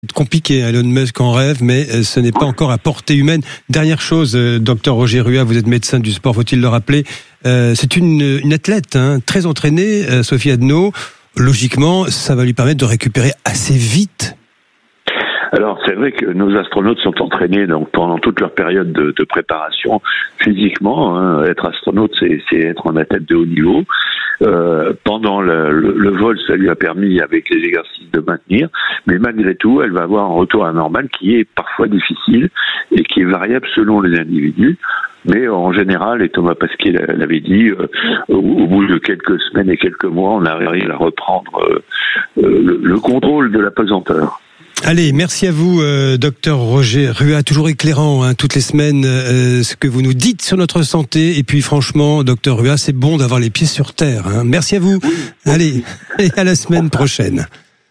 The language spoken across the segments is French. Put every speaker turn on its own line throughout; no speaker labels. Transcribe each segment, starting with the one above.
Compliqué, Elon Musk en rêve, mais ce n'est pas encore à portée humaine. Dernière chose, docteur Roger Ruat, vous êtes médecin du sport, faut-il le rappeler. C'est une athlète très entraînée, Sophie Adno. Logiquement, ça va lui permettre de récupérer assez vite.
Alors, c'est vrai que nos astronautes sont entraînés donc pendant toute leur période de préparation physiquement. Être astronaute, c'est être un athlète de haut niveau. Pendant le vol, ça lui a permis, avec les exercices, de maintenir. Mais malgré tout, elle va avoir un retour à la normale qui est parfois difficile et qui est variable selon les individus. Mais en général, et Thomas Pasquier l'avait dit, au bout de quelques semaines et quelques mois, on arrive à reprendre le contrôle de la pesanteur.
Allez, merci à vous, docteur Roger Ruat, toujours éclairant toutes les semaines ce que vous nous dites sur notre santé. Et puis franchement, docteur Ruat, c'est bon d'avoir les pieds sur terre. Merci à vous. Allez, à la semaine prochaine.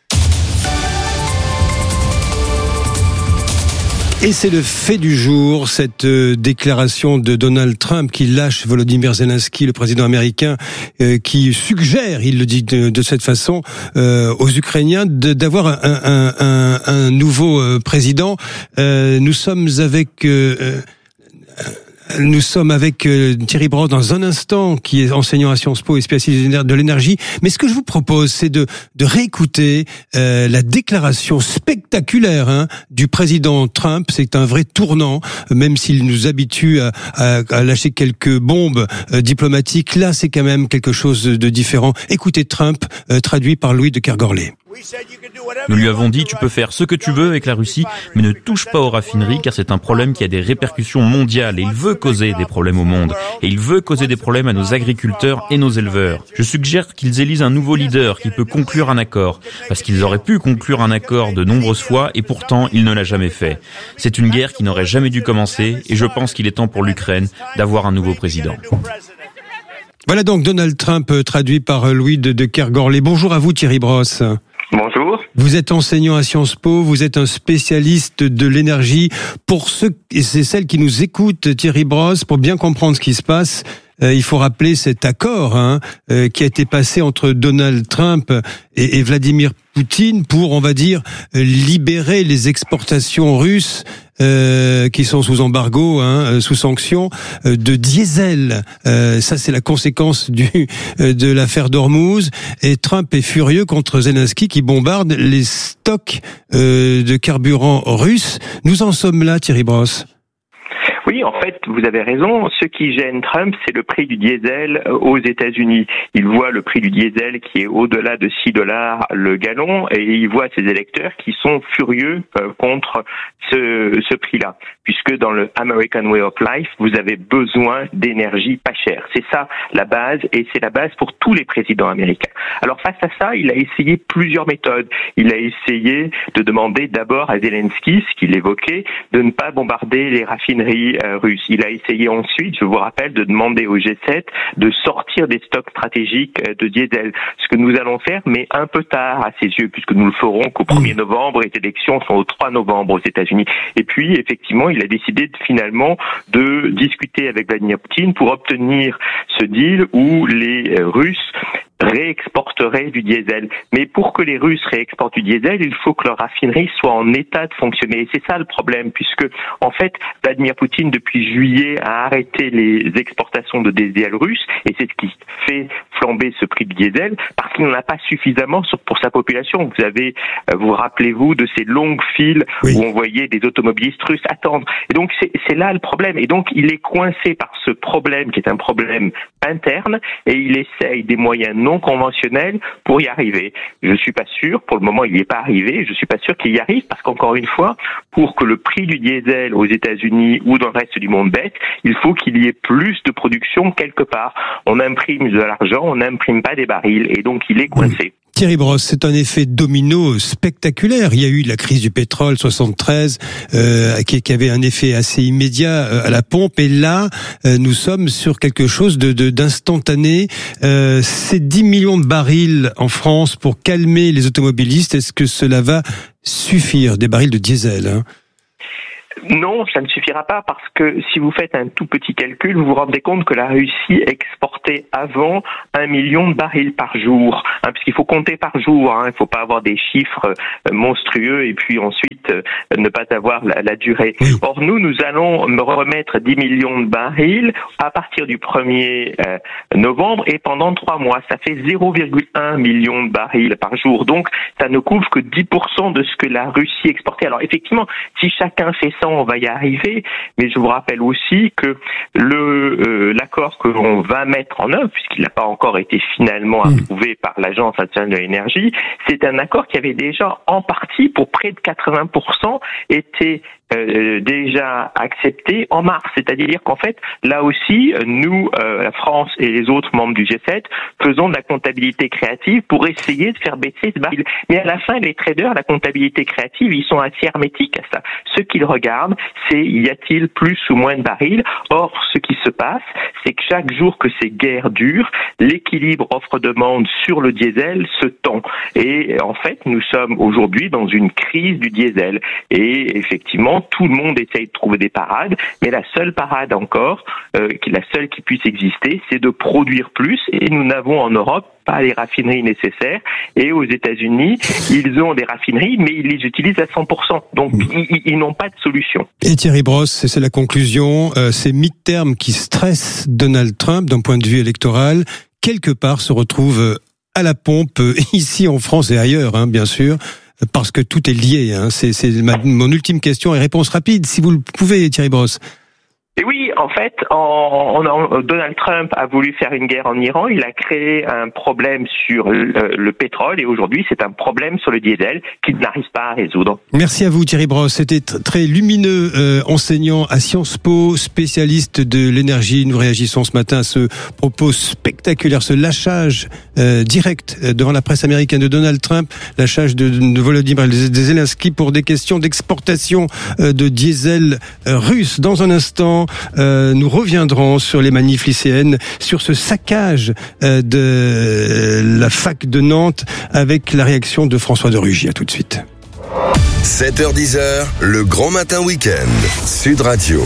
Et c'est le fait du jour, cette déclaration de Donald Trump qui lâche Volodymyr Zelensky, le président américain, qui suggère, il le dit de cette façon, aux Ukrainiens d'avoir un nouveau président. Nous sommes avec Thierry Brosse dans un instant, qui est enseignant à Sciences Po et spécialiste de l'énergie. Mais ce que je vous propose, c'est de réécouter la déclaration spectaculaire du président Trump. C'est un vrai tournant, même s'il nous habitue à lâcher quelques bombes diplomatiques. Là, c'est quand même quelque chose de différent. Écoutez Trump, traduit par Louis de Kergorley.
Nous lui avons dit, tu peux faire ce que tu veux avec la Russie, mais ne touche pas aux raffineries, car c'est un problème qui a des répercussions mondiales, et il veut causer des problèmes au monde, et il veut causer des problèmes à nos agriculteurs et nos éleveurs. Je suggère qu'ils élisent un nouveau leader qui peut conclure un accord, parce qu'ils auraient pu conclure un accord de nombreuses fois, et pourtant il ne l'a jamais fait. C'est une guerre qui n'aurait jamais dû commencer, et je pense qu'il est temps pour l'Ukraine d'avoir un nouveau président.
Voilà donc Donald Trump, traduit par Louis de Kergorley. Bonjour à vous Thierry Brosse.
Bonjour.
Vous êtes enseignant à Sciences Po, vous êtes un spécialiste de l'énergie. Pour ceux et c'est celles qui nous écoutent, Thierry Brosse, pour bien comprendre ce qui se passe, il faut rappeler cet accord qui a été passé entre Donald Trump et Vladimir Poutine pour, on va dire, libérer les exportations russes qui sont sous embargo, sous sanction, de diesel. Ça, c'est la conséquence de l'affaire d'Ormuz. Et Trump est furieux contre Zelensky qui bombarde les stocks de carburant russes. Nous en sommes là, Thierry Brosse.
Oui, en fait, vous avez raison. Ce qui gêne Trump, c'est le prix du diesel aux États-Unis. Il voit le prix du diesel qui est au-delà de $6 le gallon et il voit ses électeurs qui sont furieux contre ce prix-là. Puisque dans le American Way of Life, vous avez besoin d'énergie pas chère. C'est ça la base et c'est la base pour tous les présidents américains. Alors face à ça, il a essayé plusieurs méthodes. Il a essayé de demander d'abord à Zelensky, ce qu'il évoquait, de ne pas bombarder les raffineries russes. Il a essayé ensuite, je vous rappelle, de demander au G7 de sortir des stocks stratégiques de diesel. Ce que nous allons faire, mais un peu tard à ses yeux, puisque nous le ferons qu'au 1er novembre et les élections sont au 3 novembre aux États-Unis. Et puis, effectivement, il a décidé finalement de discuter avec Vladimir Poutine pour obtenir ce deal où les Russes réexporteraient du diesel. Mais pour que les Russes réexportent du diesel, il faut que leur raffinerie soit en état de fonctionner. Et c'est ça le problème, puisque, en fait, Vladimir Poutine, depuis juillet, a arrêté les exportations de diesel russe, et c'est ce qui fait flamber ce prix du diesel, parce qu'il n'en a pas suffisamment pour sa population. Vous rappelez-vous de ces longues files où on voyait des automobilistes russes attendre. Et donc, c'est là le problème. Et donc, il est coincé par ce problème qui est un problème interne, et il essaye des moyens non conventionnels pour y arriver. Je suis pas sûr, pour le moment il n'y est pas arrivé, je suis pas sûr qu'il y arrive parce qu'encore une fois, pour que le prix du diesel aux États-Unis ou dans le reste du monde baisse, il faut qu'il y ait plus de production quelque part. On imprime de l'argent, on n'imprime pas des barils et donc il est coincé.
Thierry Brosse, c'est un effet domino spectaculaire. Il y a eu la crise du pétrole 73 qui avait un effet assez immédiat à la pompe et là nous sommes sur quelque chose d'instantané. C'est 10 millions de barils en France pour calmer les automobilistes. Est-ce que cela va suffire, des barils de diesel
Non, ça ne suffira pas parce que si vous faites un tout petit calcul, vous vous rendez compte que la Russie exportait avant 1 million de barils par jour, puisqu'il faut compter par jour, il ne faut pas avoir des chiffres monstrueux et puis ensuite ne pas avoir la durée. Or nous allons remettre 10 millions de barils à partir du 1er novembre et pendant 3 mois. Ça fait 0,1 million de barils par jour. Donc ça ne couvre que 10% de ce que la Russie exportait. Alors effectivement, si chacun fait ça, on va y arriver, mais je vous rappelle aussi que l'accord que l'on va mettre en œuvre, puisqu'il n'a pas encore été finalement approuvé par l'Agence nationale de l'énergie, c'est un accord qui avait déjà en partie, pour près de 80%, été déjà accepté en mars. C'est-à-dire qu'en fait, là aussi, nous, la France et les autres membres du G7, faisons de la comptabilité créative pour essayer de faire baisser ce baril. Mais à la fin, les traders, la comptabilité créative, ils sont assez hermétiques à ça. Ce qu'ils regardent, c'est y a-t-il plus ou moins de barils. Or, ce qui se passe, c'est que chaque jour que ces guerres durent, l'équilibre offre-demande sur le diesel se tend. Et en fait, nous sommes aujourd'hui dans une crise du diesel. Et effectivement, tout le monde essaye de trouver des parades, mais la seule parade encore, la seule qui puisse exister, c'est de produire plus. Et nous n'avons en Europe pas les raffineries nécessaires. Et aux États-Unis, ils ont des raffineries, mais ils les utilisent à 100%. Donc, ils n'ont pas de solution.
Et Thierry Brosse, c'est la conclusion, ces mi-termes qui stressent Donald Trump d'un point de vue électoral, quelque part se retrouvent à la pompe, ici en France et ailleurs, bien sûr. Parce que tout est lié. C'est mon ultime question et réponse rapide, si vous le pouvez, Thierry Brosse.
Et oui, en fait, Donald Trump a voulu faire une guerre en Iran. Il a créé un problème sur le pétrole et aujourd'hui, c'est un problème sur le diesel qu'il n'arrive pas à résoudre.
Merci à vous, Thierry Brosse. C'était très lumineux, enseignant à Sciences Po, spécialiste de l'énergie. Nous réagissons ce matin à ce propos spectaculaire, ce lâchage direct devant la presse américaine de Donald Trump, lâchage de Volodymyr Zelensky pour des questions d'exportation de diesel russe. Dans un instant, nous reviendrons sur les manifs lycéennes, sur ce saccage de la fac de Nantes avec la réaction de François de Rugy. À tout de suite.
7h-10h, le grand matin week-end, Sud Radio.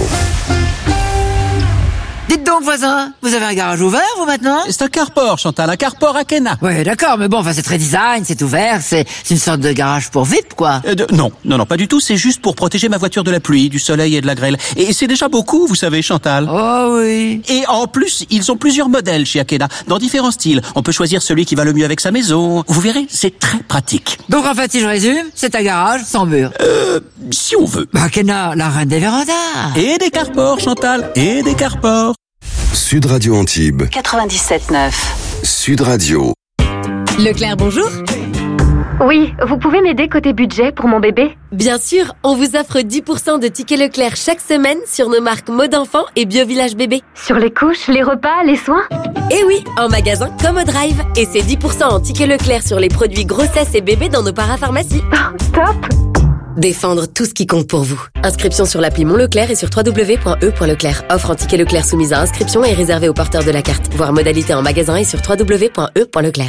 Dites donc, voisin, vous avez un garage ouvert, vous, maintenant?
C'est un carport, Chantal, un carport à Kena.
Ouais, d'accord, mais bon, c'est très design, c'est ouvert, c'est une sorte de garage pour VIP, quoi.
Non, pas du tout, c'est juste pour protéger ma voiture de la pluie, du soleil et de la grêle. Et c'est déjà beaucoup, vous savez, Chantal.
Oh oui.
Et en plus, ils ont plusieurs modèles chez Akena, dans différents styles. On peut choisir celui qui va le mieux avec sa maison. Vous verrez, c'est très pratique.
Donc en fait, si je résume, c'est un garage sans mur.
Si on veut.
Akena, la reine des vérandas.
Et des carports, Chantal, et des carports.
Sud Radio Antibes
97.9.
Sud Radio.
Leclerc, bonjour.
Oui, vous pouvez m'aider côté budget pour mon bébé?
Bien sûr, on vous offre 10% de tickets Leclerc chaque semaine sur nos marques Mode Enfant et Bio Village Bébé.
Sur les couches, les repas, les soins?
Et oui, en magasin comme au Drive. Et c'est 10% en tickets Leclerc sur les produits grossesse et bébé dans nos parapharmacies.
Oh, top!
Défendre tout ce qui compte pour vous. Inscription sur l'appli Mon Leclerc et sur www.e.leclerc. Offre en ticket Leclerc soumise à inscription et réservée aux porteurs de la carte. Voir modalité en magasin et sur www.e.leclerc.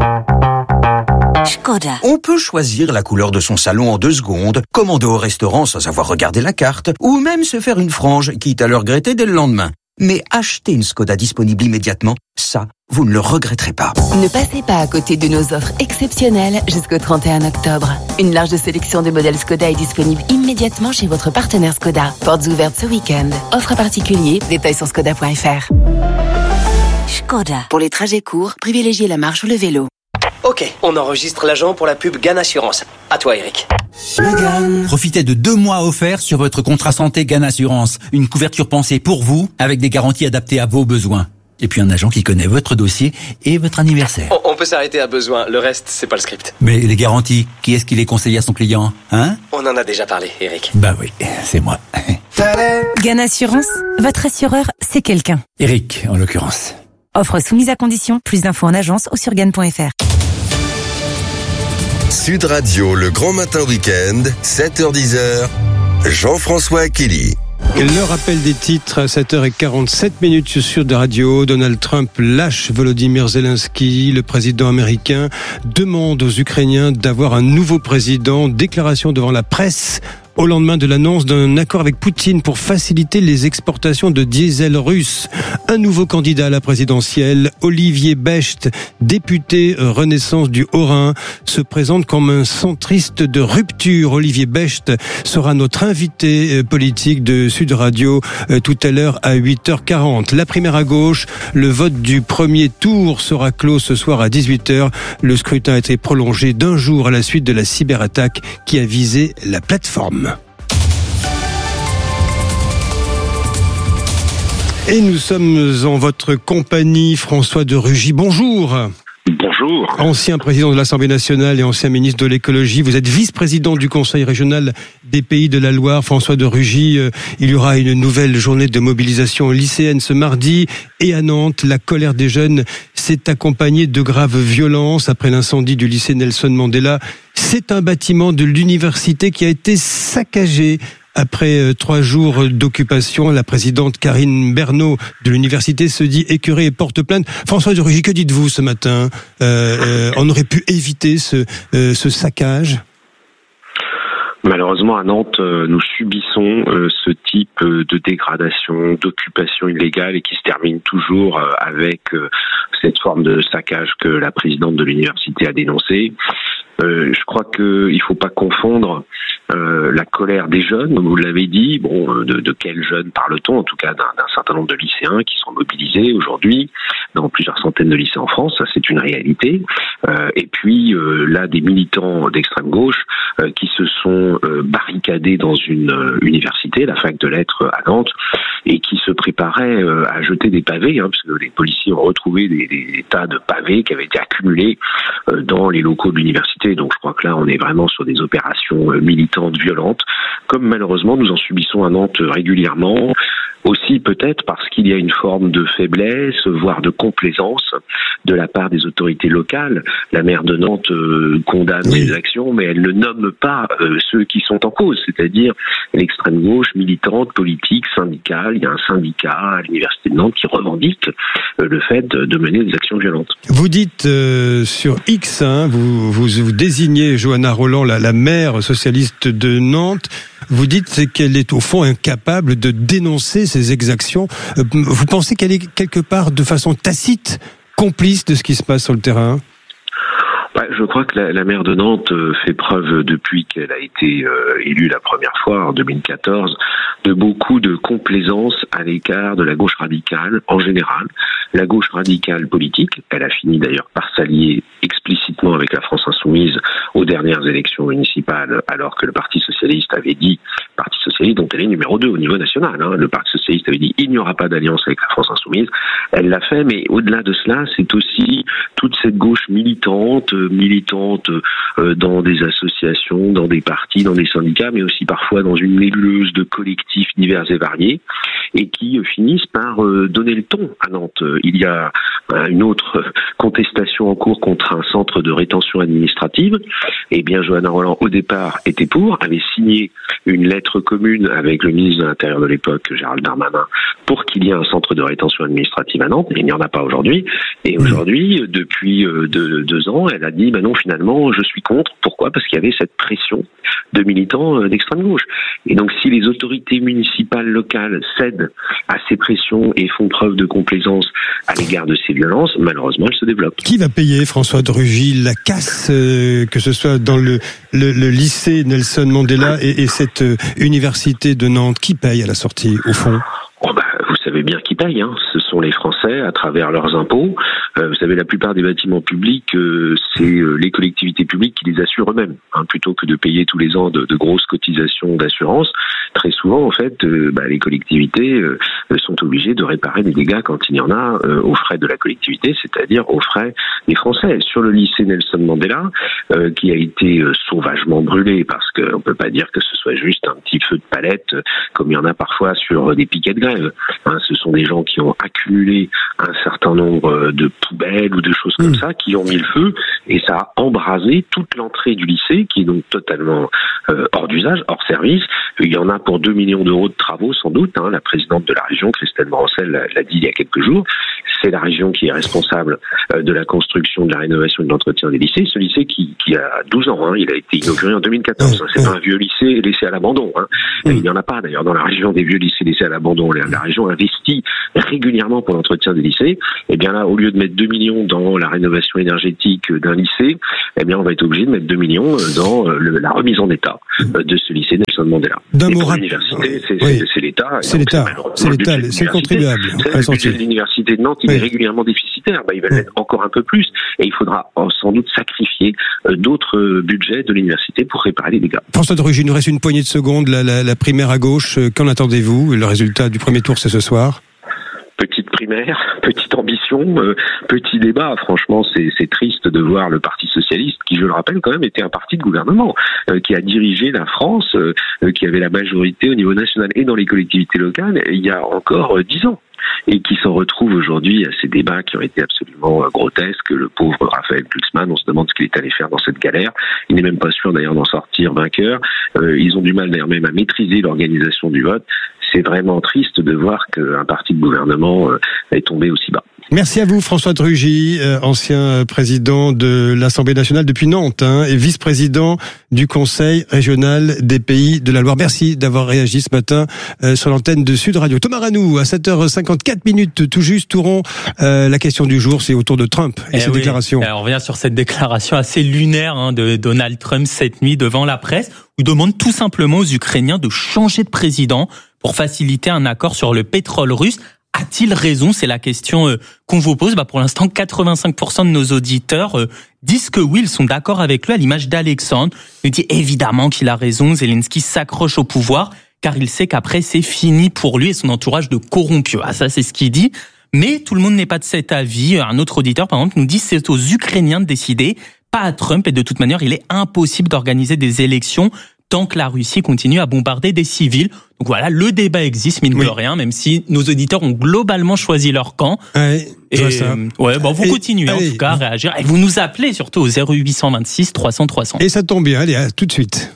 Škoda.
On peut choisir la couleur de son salon en 2 secondes, commander au restaurant sans avoir regardé la carte, ou même se faire une frange, quitte à le regretter dès le lendemain. Mais acheter une Škoda disponible immédiatement, ça, vous ne le regretterez pas.
Ne passez pas à côté de nos offres exceptionnelles jusqu'au 31 octobre. Une large sélection de modèles Škoda est disponible immédiatement chez votre partenaire Škoda. Portes ouvertes ce week-end. Offre à particulier, détails sur škoda.fr.
Škoda.
Pour les trajets courts, privilégiez la marche ou le vélo.
Ok, on enregistre l'agent pour la pub GAN Assurance. À toi, Eric.
Profitez de 2 mois offerts sur votre contrat santé GAN Assurance. Une couverture pensée pour vous, avec des garanties adaptées à vos besoins. Et puis un agent qui connaît votre dossier et votre anniversaire.
On peut s'arrêter à besoin, le reste, c'est pas le script.
Mais les garanties, qui est-ce qui les conseille à son client, hein?
On en a déjà parlé, Eric.
Bah oui, c'est moi.
GAN Assurance, votre assureur, c'est quelqu'un.
Eric, en l'occurrence.
Offre soumise à condition, plus d'infos en agence ou sur GAN.fr.
Sud Radio, le grand matin week-end, 7h-10h, Jean-François Akili.
Le rappel des titres à 7h47 sur Sud Radio. Donald Trump lâche Volodymyr Zelensky. Le président américain demande aux Ukrainiens d'avoir un nouveau président. Déclaration devant la presse au lendemain de l'annonce d'un accord avec Poutine pour faciliter les exportations de diesel russe. Un nouveau candidat à la présidentielle, Olivier Becht, député Renaissance du Haut-Rhin, se présente comme un centriste de rupture. Olivier Becht sera notre invité politique de Sud Radio tout à l'heure à 8h40. La primaire à gauche, le vote du premier tour sera clos ce soir à 18h. Le scrutin a été prolongé d'un jour à la suite de la cyberattaque qui a visé la plateforme. Et nous sommes en votre compagnie, François de Rugy. Bonjour.
Bonjour.
Ancien président de l'Assemblée nationale et ancien ministre de l'écologie. Vous êtes vice-président du Conseil régional des Pays de la Loire. François de Rugy, il y aura une nouvelle journée de mobilisation lycéenne ce mardi. Et à Nantes, la colère des jeunes s'est accompagnée de graves violences après l'incendie du lycée Nelson Mandela. C'est un bâtiment de l'université qui a été saccagé. Après 3 jours d'occupation, la présidente Karine Bernot de l'université se dit écœurée et porte plainte. François de Rugy, que dites-vous ce matin ? On aurait pu éviter ce saccage ?
Malheureusement, à Nantes, nous subissons ce type de dégradation, d'occupation illégale et qui se termine toujours avec cette forme de saccage que la présidente de l'université a dénoncée. Je crois qu'il ne faut pas confondre la colère des jeunes, comme vous l'avez dit. Bon, de quels jeunes parle-t-on ? En tout cas, d'un certain nombre de lycéens qui sont mobilisés aujourd'hui dans plusieurs centaines de lycées en France. Ça, c'est une réalité. Et puis, là, des militants d'extrême gauche qui se sont barricadés dans une université, la fac de lettres à Nantes, et qui se préparaient à jeter des pavés, parce que les policiers ont retrouvé des tas de pavés qui avaient été accumulés dans les locaux de l'université. Donc je crois que là, on est vraiment sur des opérations militantes, violentes, comme malheureusement nous en subissons à Nantes régulièrement. Aussi peut-être parce qu'il y a une forme de faiblesse, voire de complaisance de la part des autorités locales. La maire de Nantes condamne les actions, mais elle ne nomme pas ceux qui sont en cause, c'est-à-dire l'extrême gauche militante, politique, syndicale. Il y a un syndicat à l'université de Nantes qui revendique le fait de mener des actions violentes.
Vous dites sur X, vous désignez Johanna Rolland, la maire socialiste de Nantes. Vous dites qu'elle est au fond incapable de dénoncer ces exactions. Vous pensez qu'elle est quelque part de façon tacite complice de ce qui se passe sur le terrain ?
Je crois que la maire de Nantes fait preuve depuis qu'elle a été élue la première fois en 2014 de beaucoup de complaisance à l'égard de la gauche radicale en général. La gauche radicale politique, elle a fini d'ailleurs par s'allier explicitement avec la France Insoumise aux dernières élections municipales, alors que le Parti Socialiste avait dit, Parti Socialiste dont elle est numéro 2 au niveau national, le Parti Socialiste avait dit il n'y aura pas d'alliance avec la France Insoumise. Elle l'a fait, mais au-delà de cela, c'est aussi toute cette gauche militante dans des associations, dans des partis, dans des syndicats, mais aussi parfois dans une nébuleuse de collectifs divers et variés, et qui finissent par donner le ton à Nantes. Il y a une autre contestation en cours contre un centre de rétention administrative. Eh bien, Johanna Rolland, au départ, était pour, avait signé une lettre commune avec le ministre de l'Intérieur de l'époque, Gérald Darmanin, pour qu'il y ait un centre de rétention administrative à Nantes. Il n'y en a pas aujourd'hui. Et aujourd'hui, depuis 2 ans, elle a dit, non, finalement, je suis contre. Pourquoi ? Parce qu'il y avait cette pression de militants d'extrême gauche. Et donc, si les autorités municipales locales cèdent à ces pressions et font preuve de complaisance à l'égard de ces violences, malheureusement, elles se développent.
Qui va payer, François de Rugy, la casse, que ce soit dans le lycée Nelson Mandela et cette université de Nantes? Qui paye à la sortie, au fond?
Vous savez bien qui paye, ce sont les Français à travers leurs impôts. Vous savez, la plupart des bâtiments publics, c'est les collectivités publiques qui les assurent eux-mêmes, plutôt que de payer tous les ans de grosses cotisations d'assurance. Très souvent, en fait, les collectivités sont obligées de réparer des dégâts quand il y en a aux frais de la collectivité, c'est-à-dire aux frais des Français. Sur le lycée Nelson Mandela, qui a été sauvagement brûlé, parce qu'on peut pas dire que ce soit juste un petit feu de palette, comme il y en a parfois sur des piquets de grève. Ce sont des gens qui ont accumulé un certain nombre de poubelles ou de choses comme ça, qui ont mis le feu, et ça a embrasé toute l'entrée du lycée, qui est donc totalement hors d'usage, hors service. Il y en a pour 2 millions d'euros de travaux, sans doute. La présidente de la région, Christelle Morancel, l'a dit il y a quelques jours. c'est la région qui est responsable de la construction, de la rénovation et de l'entretien des lycées. Ce lycée qui a 12 ans, il a été inauguré en 2014. C'est pas un vieux lycée laissé à l'abandon. Il n'y en a pas d'ailleurs dans la région des vieux lycées laissés à l'abandon. La région investit régulièrement pour l'entretien des lycées. Et bien là, au lieu de mettre 2 millions dans la rénovation énergétique d'un lycée, eh bien on va être obligé de mettre 2 millions dans la remise en état de ce lycée Nelson Mandela.
D'un
et
mot
pour
rapide.
l'université, c'est l'État.
C'est l'État, c'est le contribuable.
Le budget de l'université de Nantes, il est régulièrement déficitaire. Il va l'être encore un peu plus. Et il faudra sans doute sacrifier d'autres budgets de l'université pour réparer les dégâts.
François de Rugy, il nous reste une poignée de secondes. La primaire à gauche, qu'en attendez-vous? Le résultat du premier tour, c'est ce soir.
Petite primaire, petite ambition, petit débat. Franchement, c'est triste de voir le Parti socialiste, qui, je le rappelle, quand même, était un parti de gouvernement, qui a dirigé la France, qui avait la majorité au niveau national et dans les collectivités locales il y a encore 10 ans. Et qui s'en retrouve aujourd'hui à ces débats qui ont été absolument grotesques. Le pauvre Raphaël Glucksmann, on se demande ce qu'il est allé faire dans cette galère. Il n'est même pas sûr d'ailleurs d'en sortir vainqueur. Ils ont du mal d'ailleurs même à maîtriser l'organisation du vote. C'est vraiment triste de voir qu'un parti de gouvernement est tombé aussi bas.
Merci à vous, François de Rugy, ancien président de l'Assemblée nationale depuis Nantes, et vice-président du Conseil régional des Pays de la Loire. Merci d'avoir réagi ce matin sur l'antenne de Sud Radio. Thomas Ranou, à 7h54 tout juste, tout rond. La question du jour, c'est autour de Trump et ses déclarations.
On revient sur cette déclaration assez lunaire de Donald Trump cette nuit devant la presse, où il demande tout simplement aux Ukrainiens de changer de président pour faciliter un accord sur le pétrole russe. A-t-il raison? C'est la question qu'on vous pose. Pour l'instant, 85% de nos auditeurs disent que oui, ils sont d'accord avec lui, à l'image d'Alexandre. Il dit évidemment qu'il a raison. Zelensky s'accroche au pouvoir car il sait qu'après c'est fini pour lui et son entourage de corrompus. Ça, c'est ce qu'il dit. Mais tout le monde n'est pas de cet avis. Un autre auditeur, par exemple, nous dit c'est aux Ukrainiens de décider, pas à Trump. Et de toute manière, il est impossible d'organiser des élections tant que la Russie continue à bombarder des civils. Donc voilà, le débat existe, mine de rien, même si nos auditeurs ont globalement choisi leur camp. Vous continuez en tout cas à réagir. Et vous nous appelez surtout au 0826 300 300.
Et ça tombe bien, allez, à tout de suite.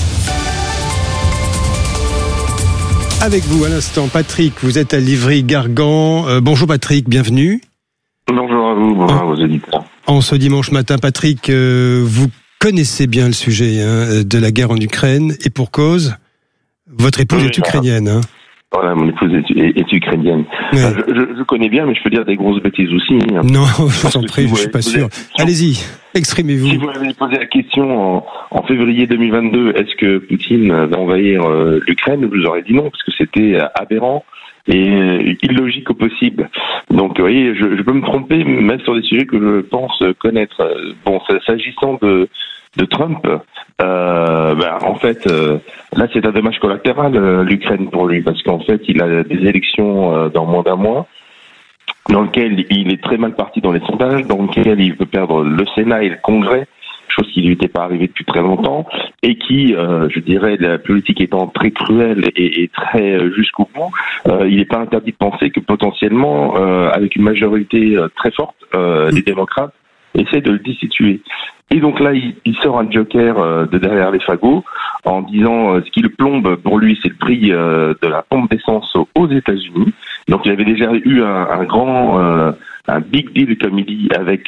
Avec vous à l'instant, Patrick, vous êtes à Livry-Gargan. Bonjour Patrick, bienvenue.
Bonjour à vous, bonjour à vos auditeurs.
En ce dimanche matin, Patrick, vous connaissez bien le sujet de la guerre en Ukraine, et pour cause, votre épouse est ukrainienne.
Voilà, mon épouse est ukrainienne. Ouais. Je connais bien, mais je peux dire des grosses bêtises aussi.
Non, je vous en prie, je suis pas sûr. Allez-y, exprimez-vous.
Si vous m'avez posé la question en février 2022, est-ce que Poutine va envahir l'Ukraine, je vous aurais dit non, parce que c'était aberrant et illogique au possible. Donc, vous voyez, je peux me tromper, même sur des sujets que je pense connaître. Bon, s'agissant de Trump, en fait, là, c'est un dommage collatéral, l'Ukraine, pour lui, parce qu'en fait, il a des élections dans moins d'un mois, dans lequel il est très mal parti dans les sondages, dans lequel il peut perdre le Sénat et le Congrès, chose qui lui était pas arrivée depuis très longtemps, et qui, je dirais, la politique étant très cruelle et très jusqu'au bout, il n'est pas interdit de penser que potentiellement, avec une majorité très forte des démocrates, essaie de le destituer. Et donc là, il sort un joker de derrière les fagots en disant ce qui le plombe pour lui, c'est le prix de la pompe d'essence aux États-Unis. Donc il avait déjà eu un grand, un big deal, comme il dit, avec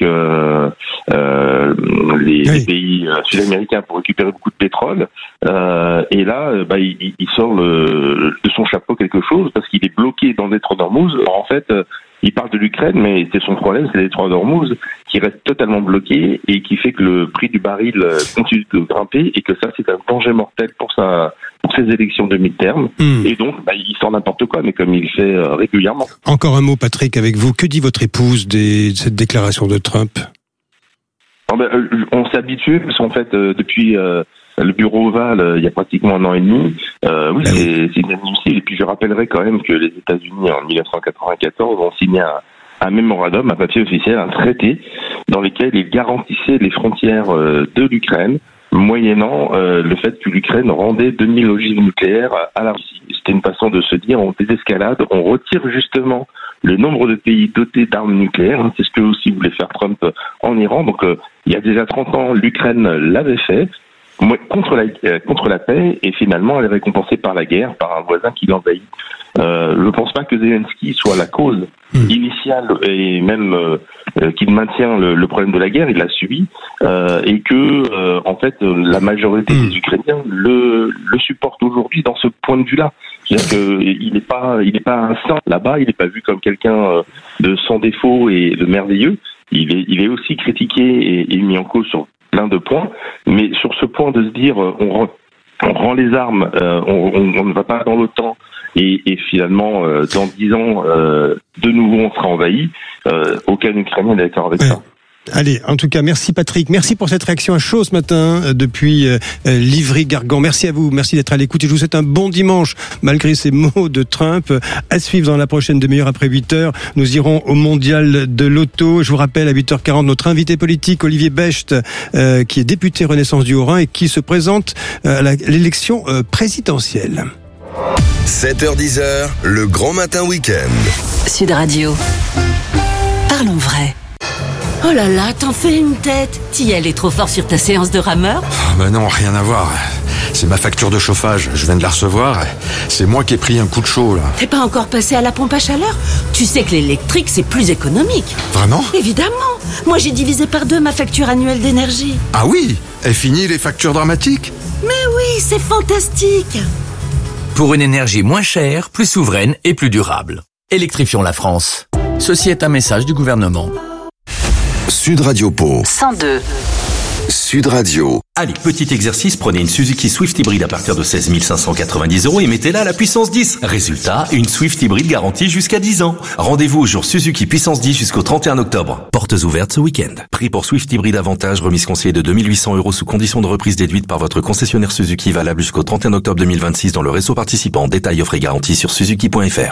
les pays sud-américains pour récupérer beaucoup de pétrole. Et là, il sort de son chapeau quelque chose parce qu'il est bloqué dans le détroit d'Ormuz. Alors, en fait, il parle de l'Ukraine, mais c'est son problème, c'est le détroit d'Ormuz qui reste totalement bloqué et qui fait que le prix du baril continue de grimper et que ça, c'est un danger mortel pour ses élections de mi-terme. Et donc, il sort n'importe quoi, mais comme il fait régulièrement.
Encore un mot, Patrick, avec vous. Que dit votre épouse de cette déclaration de Trump?
On s'est habitué, parce qu'en fait, depuis le bureau ovale, il y a pratiquement 1 an et demi, c'est inadmissible. Et puis je rappellerai quand même que les États-Unis, en 1994, ont signé un mémorandum, un papier officiel, un traité, dans lequel ils garantissaient les frontières de l'Ukraine, moyennant le fait que l'Ukraine rendait 2000 ogives nucléaires à la Russie. C'était une façon de se dire, on désescalade, on retire justement le nombre de pays dotés d'armes nucléaires. C'est ce que aussi voulait faire Trump en Iran. Donc il y a déjà 30 ans, l'Ukraine l'avait fait contre la paix, et finalement elle est récompensée par la guerre, par un voisin qui l'envahit. Je pense pas que Zelensky soit la cause initiale et même qu'il maintient le problème de la guerre, il l'a subi, et que en fait la majorité des Ukrainiens le supportent aujourd'hui dans ce point de vue-là. C'est-à-dire qu'il n'est pas un saint là-bas, il n'est pas vu comme quelqu'un de sans défaut et de merveilleux. Il est aussi critiqué et mis en cause sur plein de points, mais sur ce point de se dire on rend les armes, on ne va pas dans l'OTAN et finalement dans 10 ans de nouveau on sera envahi, aucun Ukrainien n'est d'accord avec ça.
Allez, en tout cas, merci Patrick. Merci pour cette réaction à chaud ce matin depuis Livry-Gargan. Merci à vous, merci d'être à l'écoute et je vous souhaite un bon dimanche malgré ces mots de Trump. À suivre dans la prochaine demi-heure après 8h. Nous irons au mondial de l'auto. Je vous rappelle à 8h40 notre invité politique Olivier Becht qui est député Renaissance du Haut-Rhin et qui se présente à l'élection présidentielle.
7h-10h, le grand matin week-end.
Sud Radio. Parlons vrai.
Oh là là, t'en fais une tête. T'y allais trop fort sur ta séance de rameur?
Ben non, rien à voir. C'est ma facture de chauffage, je viens de la recevoir. C'est moi qui ai pris un coup de chaud, là.
T'es pas encore passé à la pompe à chaleur? Tu sais que l'électrique, c'est plus économique.
Vraiment?
Évidemment. Moi, j'ai divisé par 2 ma facture annuelle d'énergie.
Ah oui? Et fini les factures dramatiques?
Mais oui, c'est fantastique.
Pour une énergie moins chère, plus souveraine et plus durable. Électrifions la France. Ceci est un message du gouvernement.
Sud Radio Pau.
102.
Sud Radio.
Allez, petit exercice, prenez une Suzuki Swift hybride à partir de 16 590 € et mettez-la à la puissance 10. Résultat, une Swift hybride garantie jusqu'à 10 ans. Rendez-vous au jour Suzuki puissance 10 jusqu'au 31 octobre. Portes ouvertes ce week-end. Prix pour Swift hybride avantage, remise conseillée de 2 800 € sous condition de reprise déduite par votre concessionnaire Suzuki, valable jusqu'au 31 octobre 2026 dans le réseau participant. Détails, offres et garanties sur suzuki.fr.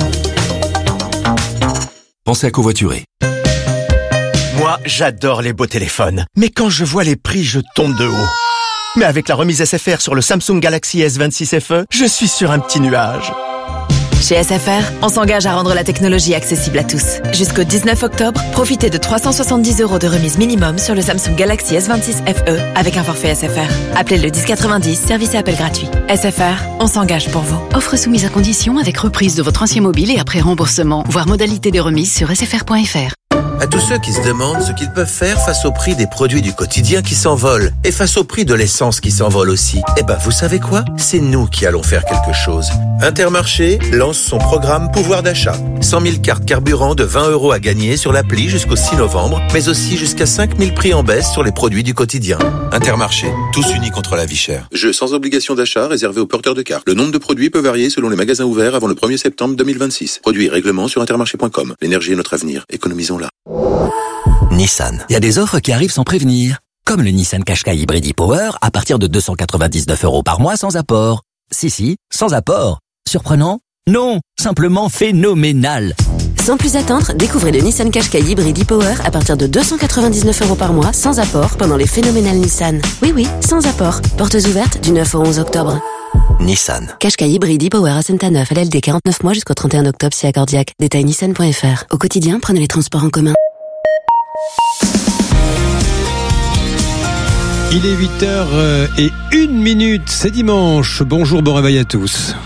Pensez à covoiturer.
Moi, j'adore les beaux téléphones. Mais quand je vois les prix, je tombe de haut. Mais avec la remise SFR sur le Samsung Galaxy S26 FE, je suis sur un petit nuage.
Chez SFR, on s'engage à rendre la technologie accessible à tous. Jusqu'au 19 octobre, profitez de 370 € de remise minimum sur le Samsung Galaxy S26 FE avec un forfait SFR. Appelez le 1090, service et appel gratuit. SFR, on s'engage pour vous.
Offre soumise à condition avec reprise de votre ancien mobile et après remboursement. Voir modalité de remise sur sfr.fr.
À tous ceux qui se demandent ce qu'ils peuvent faire face au prix des produits du quotidien qui s'envolent et face au prix de l'essence qui s'envole aussi, eh ben vous savez quoi? C'est nous qui allons faire quelque chose. Intermarché lance son programme pouvoir d'achat. 100 000 cartes carburant de 20 € à gagner sur l'appli jusqu'au 6 novembre, mais aussi jusqu'à 5 000 prix en baisse sur les produits du quotidien. Intermarché, tous unis contre la vie chère.
Jeu sans obligation d'achat réservé aux porteurs de cartes. Le nombre de produits peut varier selon les magasins ouverts avant le 1er septembre 2026. Produits et règlements sur intermarché.com. L'énergie est notre avenir. Économisons-la.
Nissan. Il y a des offres qui arrivent sans prévenir. Comme le Nissan Qashqai Hybrid e-Power à partir de 299 € par mois sans apport. Si, sans apport. Surprenant? Non, simplement phénoménal.
Sans plus attendre, découvrez le Nissan Qashqai Hybrid e-Power à partir de 299 € par mois sans apport pendant les phénoménales Nissan. Oui, sans apport. Portes ouvertes du 9 au 11 octobre.
Nissan.
Qashqai Hybrid e-Power à Saint-Neuf, LLD 49 mois jusqu'au 31 octobre si accordiaque. Détail nissan.fr. Au quotidien, prenez les transports en commun.
Il est 8h01, c'est dimanche. Bonjour, bon réveil à tous.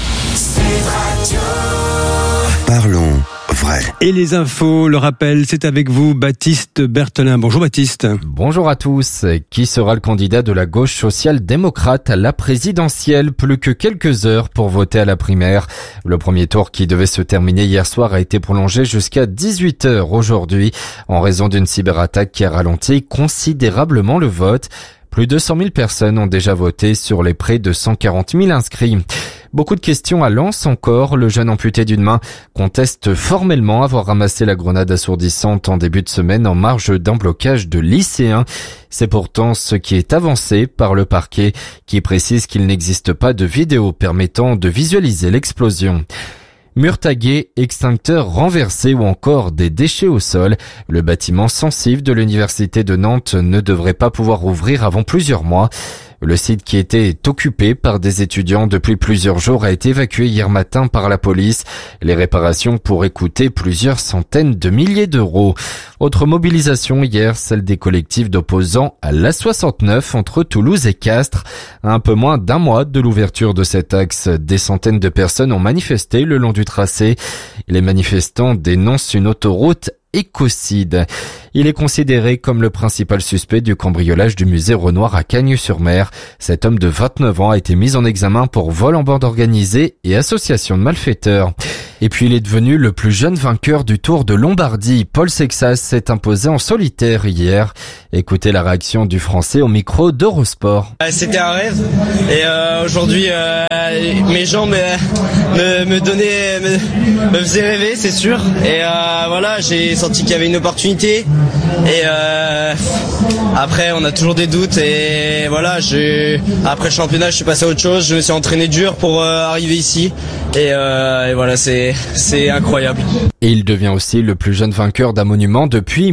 Parlons vrai.
Et les infos, le rappel, c'est avec vous, Baptiste Berthelin. Bonjour Baptiste.
Bonjour à tous. Qui sera le candidat de la gauche social-démocrate à la présidentielle? Plus que quelques heures pour voter à la primaire. Le premier tour qui devait se terminer hier soir a été prolongé jusqu'à 18h aujourd'hui en raison d'une cyberattaque qui a ralenti considérablement le vote. Plus de 100 000 personnes ont déjà voté sur les près de 140 000 inscrits. Beaucoup de questions à Lens encore. Le jeune amputé d'une main conteste formellement avoir ramassé la grenade assourdissante en début de semaine en marge d'un blocage de lycéens. C'est pourtant ce qui est avancé par le parquet qui précise qu'il n'existe pas de vidéo permettant de visualiser l'explosion. Mur tagué, extincteurs renversés ou encore des déchets au sol. Le bâtiment Sensif de l'université de Nantes ne devrait pas pouvoir ouvrir avant plusieurs mois. Le site qui était occupé par des étudiants depuis plusieurs jours a été évacué hier matin par la police. Les réparations pourraient coûter plusieurs centaines de milliers d'euros. Autre mobilisation hier, celle des collectifs d'opposants à l'A69 entre Toulouse et Castres. À un peu moins d'un mois de l'ouverture de cet axe, des centaines de personnes ont manifesté le long du tracé. Les manifestants dénoncent une autoroute écocide. Il est considéré comme le principal suspect du cambriolage du musée Renoir à Cagnes-sur-Mer. Cet homme de 29 ans a été mis en examen pour vol en bande organisée et association de malfaiteurs. Et puis il est devenu le plus jeune vainqueur du Tour de Lombardie. Paul Sexas s'est imposé en solitaire hier. Écoutez la réaction du Français au micro d'Eurosport.
C'était un rêve et aujourd'hui mes jambes me faisaient rêver, c'est sûr. Et voilà, j'ai senti qu'il y avait une opportunité. Et après on a toujours des doutes et voilà, après le championnat je suis passé à autre chose, je me suis entraîné dur pour arriver ici et voilà, c'est incroyable.
Et il devient aussi le plus jeune vainqueur d'un monument depuis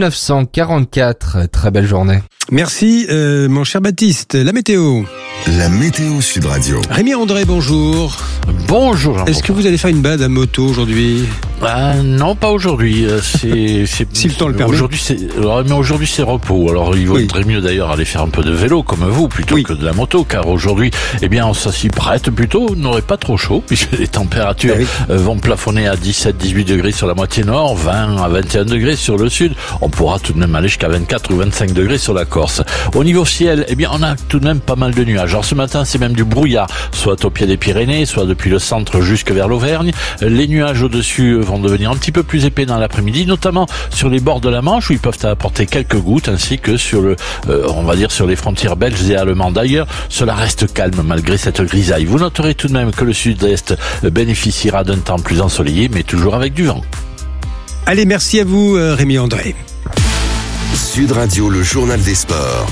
1944. Très belle journée.
Merci mon cher Baptiste. La météo.
La météo Sud Radio.
Rémi André, bonjour.
Bonjour.
Est-ce que vous allez faire une balade à moto aujourd'hui?
Non, pas aujourd'hui. C'est
si le temps le permet.
Aujourd'hui c'est repos. Alors il vaudrait mieux d'ailleurs aller faire un peu de vélo comme vous plutôt que de la moto, car aujourd'hui, ça s'y prête plutôt. On n'aurait pas trop chaud puisque les températures vont plafonner à 17-18 degrés sur la moitié nord, 20 à 21 degrés sur le sud. On pourra tout de même aller jusqu'à 24 ou 25 degrés sur la Corse. Au niveau ciel, on a tout de même pas mal de nuages. Alors ce matin, c'est même du brouillard, soit au pied des Pyrénées, soit depuis le centre jusque vers l'Auvergne. Les nuages au-dessus vont devenir un petit peu plus épais dans l'après-midi, notamment sur les bords de la Manche où ils peuvent apporter quelques gouttes, ainsi que sur sur les frontières belges et allemandes. D'ailleurs, cela reste calme malgré cette grisaille. Vous noterez tout de même que le sud-est bénéficiera d'un temps plus ensoleillé, mais toujours avec du vent.
Allez, merci à vous Rémi André.
Sud Radio, le journal des sports.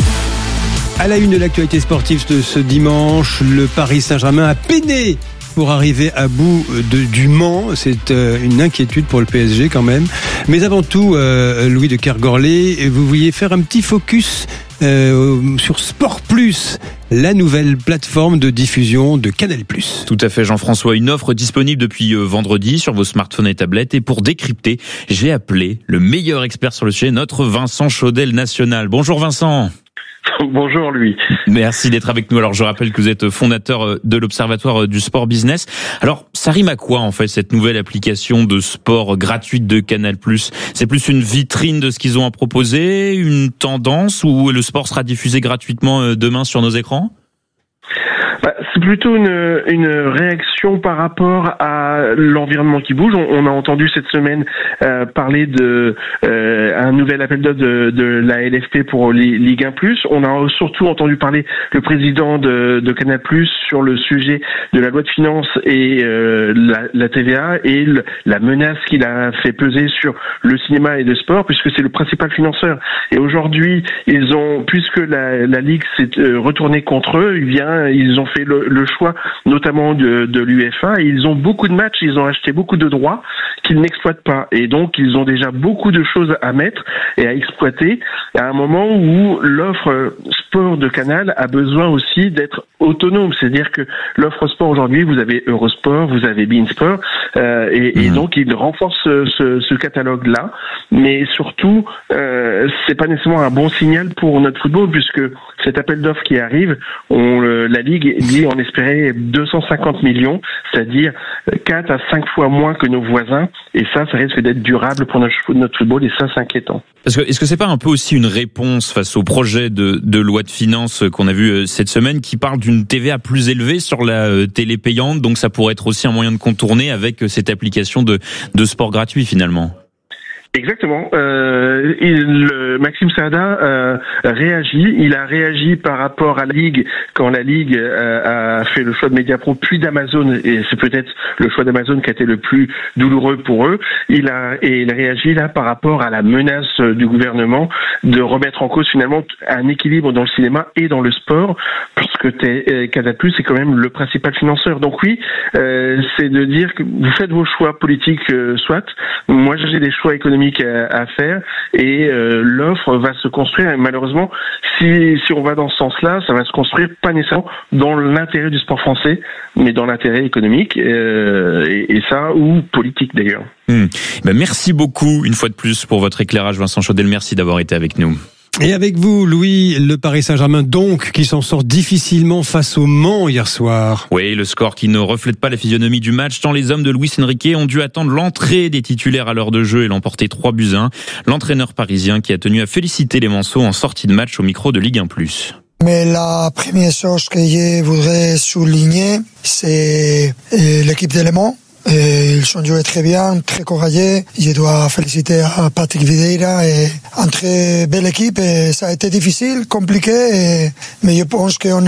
À la une de l'actualité sportive de ce dimanche, le Paris Saint-Germain a peiné pour arriver à bout du Mans. C'est une inquiétude pour le PSG quand même. Mais avant tout, Louis de Kergorlé, vous vouliez faire un petit focus sur Sport Plus, la nouvelle plateforme de diffusion de Canal+.
Tout à fait, Jean-François. Une offre disponible depuis vendredi sur vos smartphones et tablettes. Et pour décrypter, j'ai appelé le meilleur expert sur le sujet, notre Vincent Chaudel national. Bonjour Vincent.
Bonjour Louis.
Merci d'être avec nous. Alors je rappelle que vous êtes fondateur de l'Observatoire du Sport Business. Alors ça rime à quoi en fait cette nouvelle application de sport gratuite de Canal+? C'est plus une vitrine de ce qu'ils ont à proposer, une tendance où le sport sera diffusé gratuitement demain sur nos écrans?
C'est plutôt une réaction par rapport à l'environnement qui bouge. On a entendu cette semaine parler de un nouvel appel d'offres de la LFP pour Ligue 1+. On a surtout entendu parler le président de Canal+ sur le sujet de la loi de finances et la TVA et la menace qu'il a fait peser sur le cinéma et le sport, puisque c'est le principal financeur. Et aujourd'hui, puisque la Ligue s'est retournée contre eux, ils ont fait le choix notamment de l'UEFA, et ils ont beaucoup de matchs, ils ont acheté beaucoup de droits qu'ils n'exploitent pas, et donc ils ont déjà beaucoup de choses à mettre et à exploiter à un moment où l'offre sport de Canal a besoin aussi d'être autonome. C'est-à-dire que l'offre sport aujourd'hui, vous avez Eurosport, vous avez beIN Sport, et donc ils renforcent ce catalogue-là, mais surtout c'est pas nécessairement un bon signal pour notre football, puisque cet appel d'offres qui arrive, la Ligue dit on espérait 250 millions, c'est-à-dire 4 à 5 fois moins que nos voisins, et ça risque d'être durable pour notre football, et ça c'est inquiétant.
Est-ce que c'est pas un peu aussi une réponse face au projet de loi de finances qu'on a vu cette semaine, qui parle d'une TVA plus élevée sur la télé payante, donc ça pourrait être aussi un moyen de contourner avec cette application de sport gratuit finalement?
Exactement. Maxime Saada réagit. Il a réagi par rapport à la Ligue quand la Ligue a fait le choix de Mediapro puis d'Amazon, et c'est peut-être le choix d'Amazon qui a été le plus douloureux pour eux. Il réagit là par rapport à la menace du gouvernement de remettre en cause finalement un équilibre dans le cinéma et dans le sport, puisque Canal+ est quand même le principal financeur. Donc oui, c'est de dire que vous faites vos choix politiques, soit. Moi j'ai des choix économiques
économique à faire, et l'offre va se construire. Et malheureusement, si on va dans ce sens-là, ça va se construire pas nécessairement dans l'intérêt du sport français, mais dans l'intérêt économique et ça, ou politique d'ailleurs.
Merci beaucoup une fois de plus pour votre éclairage, Vincent Chaudel. Merci d'avoir été avec nous.
Et avec vous, Louis, le Paris Saint-Germain donc, qui s'en sort difficilement face au Mans hier soir.
Oui, le score qui ne reflète pas la physionomie du match, tant les hommes de Luis Enrique ont dû attendre l'entrée des titulaires à l'heure de jeu et l'emporter 3-1. L'entraîneur parisien qui a tenu à féliciter les Manceaux en sortie de match au micro de Ligue 1+.
Mais la première chose que je voudrais souligner, c'est l'équipe d'éléments. Ils ont joué très bien, très courageux. Je dois féliciter à Patrick Vieira et une très belle équipe. Et ça a été difficile, compliqué, mais je pense qu'on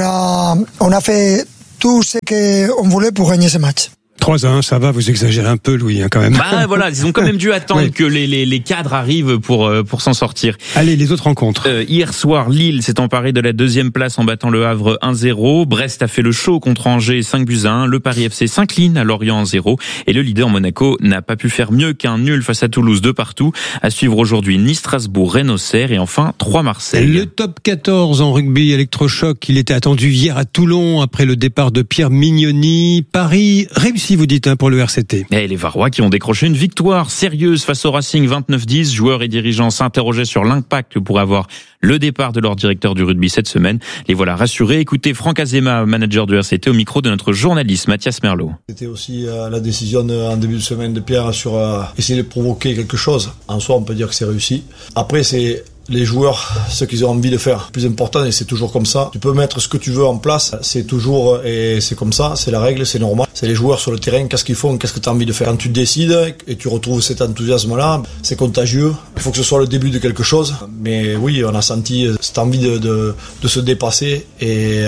a fait tout ce qu'on voulait pour gagner ce match.
3-1, ça va, vous exagérez un peu, Louis, quand même.
Voilà, ils ont quand même dû attendre que les cadres arrivent pour s'en sortir.
Allez, les autres rencontres.
Hier soir, Lille s'est emparé de la 2e place en battant le Havre 1-0. Brest a fait le show contre Angers 5-1. Le Paris FC s'incline à Lorient 1-0. Et le leader Monaco n'a pas pu faire mieux qu'un nul face à Toulouse 2-2. À suivre aujourd'hui Nice-Strasbourg, Rennes-Auxerre et enfin 3 Marseille.
Le top 14 en rugby électrochoc, il était attendu hier à Toulon après le départ de Pierre Mignoni. Paris réussit, vous dites, pour le RCT.
Et les Varois qui ont décroché une victoire sérieuse face au Racing 29-10. Joueurs et dirigeants s'interrogeaient sur l'impact que pourrait avoir le départ de leur directeur du rugby cette semaine. Les voilà rassurés. Écoutez Franck Azema, manager du RCT, au micro de notre journaliste Mathias Merlot.
C'était aussi la décision en début de semaine de Pierre sur essayer de provoquer quelque chose. En soi, on peut dire que c'est réussi. Après, c'est les joueurs, ce qu'ils ont envie de faire. Le plus important, et c'est toujours comme ça, tu peux mettre ce que tu veux en place, c'est toujours, et c'est comme ça, c'est la règle, c'est normal. C'est les joueurs sur le terrain, qu'est-ce qu'ils font, qu'est-ce que tu as envie de faire. Quand tu décides et tu retrouves cet enthousiasme-là, c'est contagieux. Il faut que ce soit le début de quelque chose. Mais oui, on a senti cette envie de se dépasser et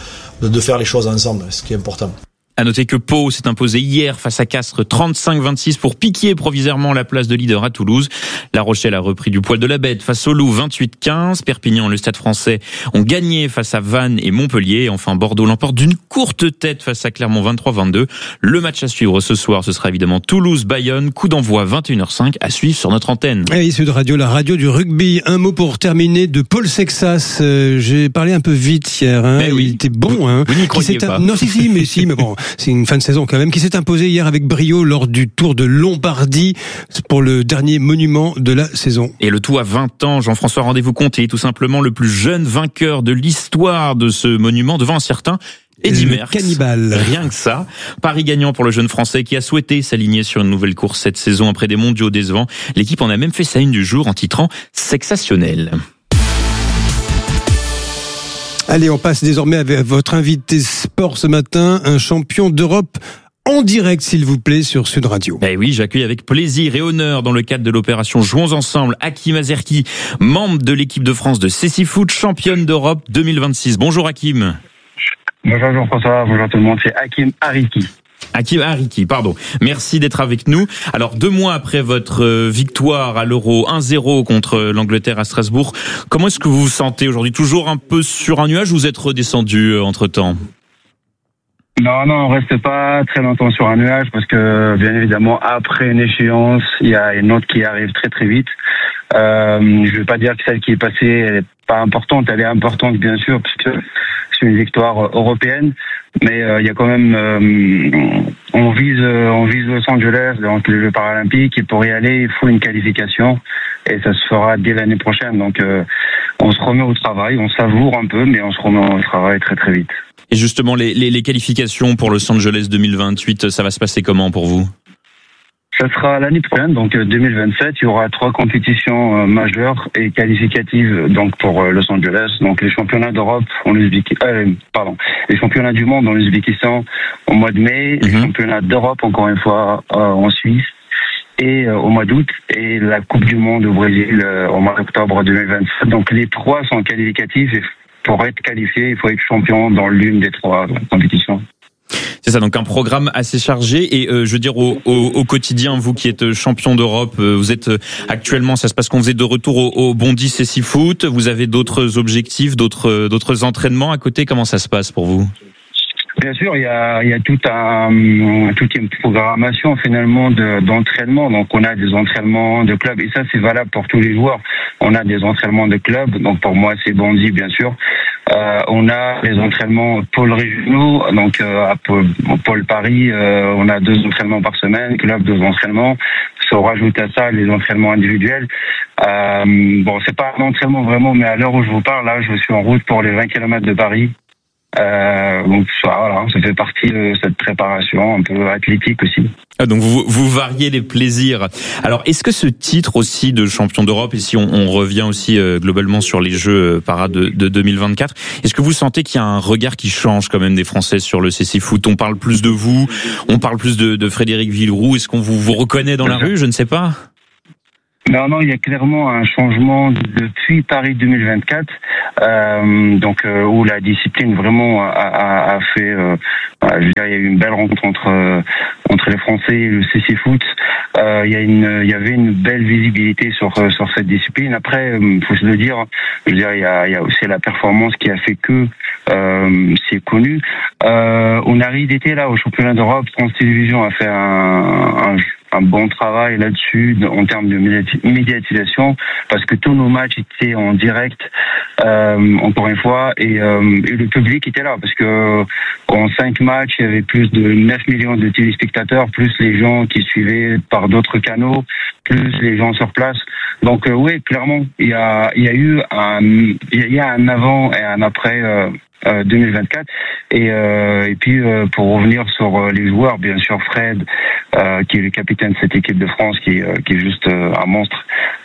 de faire les choses ensemble, ce qui est important.
À noter que Pau s'est imposé hier face à Castres 35-26 pour piquer provisoirement la place de leader à Toulouse. La Rochelle a repris du poil de la bête face au Loup 28-15. Perpignan et le Stade Français ont gagné face à Vannes et Montpellier. Enfin, Bordeaux l'emporte d'une courte tête face à Clermont 23-22. Le match à suivre ce soir, ce sera évidemment Toulouse-Bayonne. Coup d'envoi 21h05 à suivre sur notre antenne.
Et Sud Radio, la radio du rugby. Un mot pour terminer de Paul Sexas. J'ai parlé un peu vite hier.
Oui.
Il était bon.
Vous n'y croyez pas.
Non, si, mais bon. C'est une fin de saison quand même, qui s'est imposé hier avec brio lors du Tour de Lombardie pour le dernier monument de la saison.
Et le tout à 20 ans, Jean-François, rendez-vous compté, tout simplement le plus jeune vainqueur de l'histoire de ce monument devant un certain Eddy Merckx.
Cannibal.
Rien que ça. Paris gagnant pour le jeune Français qui a souhaité s'aligner sur une nouvelle course cette saison après des mondiaux décevants. L'équipe en a même fait sa une du jour en titrant Sexationnel.
Allez, on passe désormais avec votre invité sport ce matin, un champion d'Europe en direct, s'il vous plaît, sur Sud Radio.
Eh oui, j'accueille avec plaisir et honneur dans le cadre de l'opération Jouons Ensemble, Hakim Azerki, membre de l'équipe de France de Cécifoot, championne d'Europe 2026. Bonjour Hakim.
Bonjour Jean-François, bonjour tout le monde, c'est Hakim Ariki.
Hakim Ariki, pardon. Merci d'être avec nous. Alors, 2 mois après votre victoire à l'Euro 1-0 contre l'Angleterre à Strasbourg, comment est-ce que vous vous sentez aujourd'hui? Toujours un peu sur un nuage ou vous êtes redescendu entre-temps?
Non, on reste pas très longtemps sur un nuage parce que, bien évidemment, après une échéance, il y a une autre qui arrive très très vite. Je vais pas dire que celle qui est passée, elle est pas importante, elle est importante bien sûr puisque c'est une victoire européenne, mais il y a quand même on vise Los Angeles, donc les Jeux paralympiques, et pour y aller, il faut une qualification et ça se fera dès l'année prochaine. Donc on se remet au travail, on savoure un peu, mais on se remet au travail très très vite.
Et justement, les qualifications pour Los Angeles 2028, ça va se passer comment pour vous?
Ça sera l'année prochaine, donc 2027. Il y aura 3 compétitions majeures et qualificatives donc pour Los Angeles. Donc les championnats d'Europe en les championnats du monde en Ouzbékistan au mois de mai, les championnats d'Europe encore une fois en Suisse et au mois d'août, et la Coupe du Monde au Brésil au mois d'octobre 2027. Donc les 3 sont qualificatifs et pour être qualifié, il faut être champion dans l'une des 3 compétitions.
C'est ça, donc un programme assez chargé. Et je veux dire, au quotidien, vous qui êtes champion d'Europe, vous êtes actuellement, ça se passe quand vous êtes de retour au Bondy Cécifoot, vous avez d'autres objectifs, d'autres entraînements à côté, comment ça se passe pour vous?
Bien sûr, il y a toute une programmation finalement d'entraînement. Donc on a des entraînements de club et ça c'est valable pour tous les joueurs. On a des entraînements de club. Donc pour moi c'est Bondy bien sûr. On a les entraînements pôles régionaux. Donc à pôle Paris, on a 2 entraînements par semaine, club 2 entraînements. Si on rajoute à ça les entraînements individuels. Bon, c'est pas un entraînement vraiment, mais à l'heure où je vous parle, là, je suis en route pour les 20 km de Paris. Donc voilà, ça fait partie de cette préparation un peu athlétique aussi.
Ah, donc vous variez les plaisirs. Alors est-ce que ce titre aussi de champion d'Europe, et si on revient aussi globalement sur les Jeux para de 2024, est-ce que vous sentez qu'il y a un regard qui change quand même des Français sur le cécifoot? On parle plus de vous, on parle plus de Frédéric Villeroux. Est-ce qu'on vous reconnaît dans la rue? Je ne sais pas.
Non, il y a clairement un changement depuis Paris 2024, où la discipline vraiment a fait, je veux dire, il y a eu une belle rencontre entre les Français et le cécifoot. Il y avait une belle visibilité sur cette discipline. Après, faut se le dire, je veux dire, il y a aussi la performance qui a fait que c'est connu. On arrive d'été là au championnat d'Europe. France Télévisions a fait un bon travail là-dessus en termes de médiatisation parce que tous nos matchs étaient en direct encore une fois et le public était là parce que en 5 matchs il y avait plus de 9 millions de téléspectateurs plus les gens qui suivaient par d'autres canaux plus les gens sur place. Donc oui, clairement il y a un avant et un après 2024 et puis pour revenir sur les joueurs, bien sûr Fred qui est le capitaine de cette équipe de France qui est juste un monstre,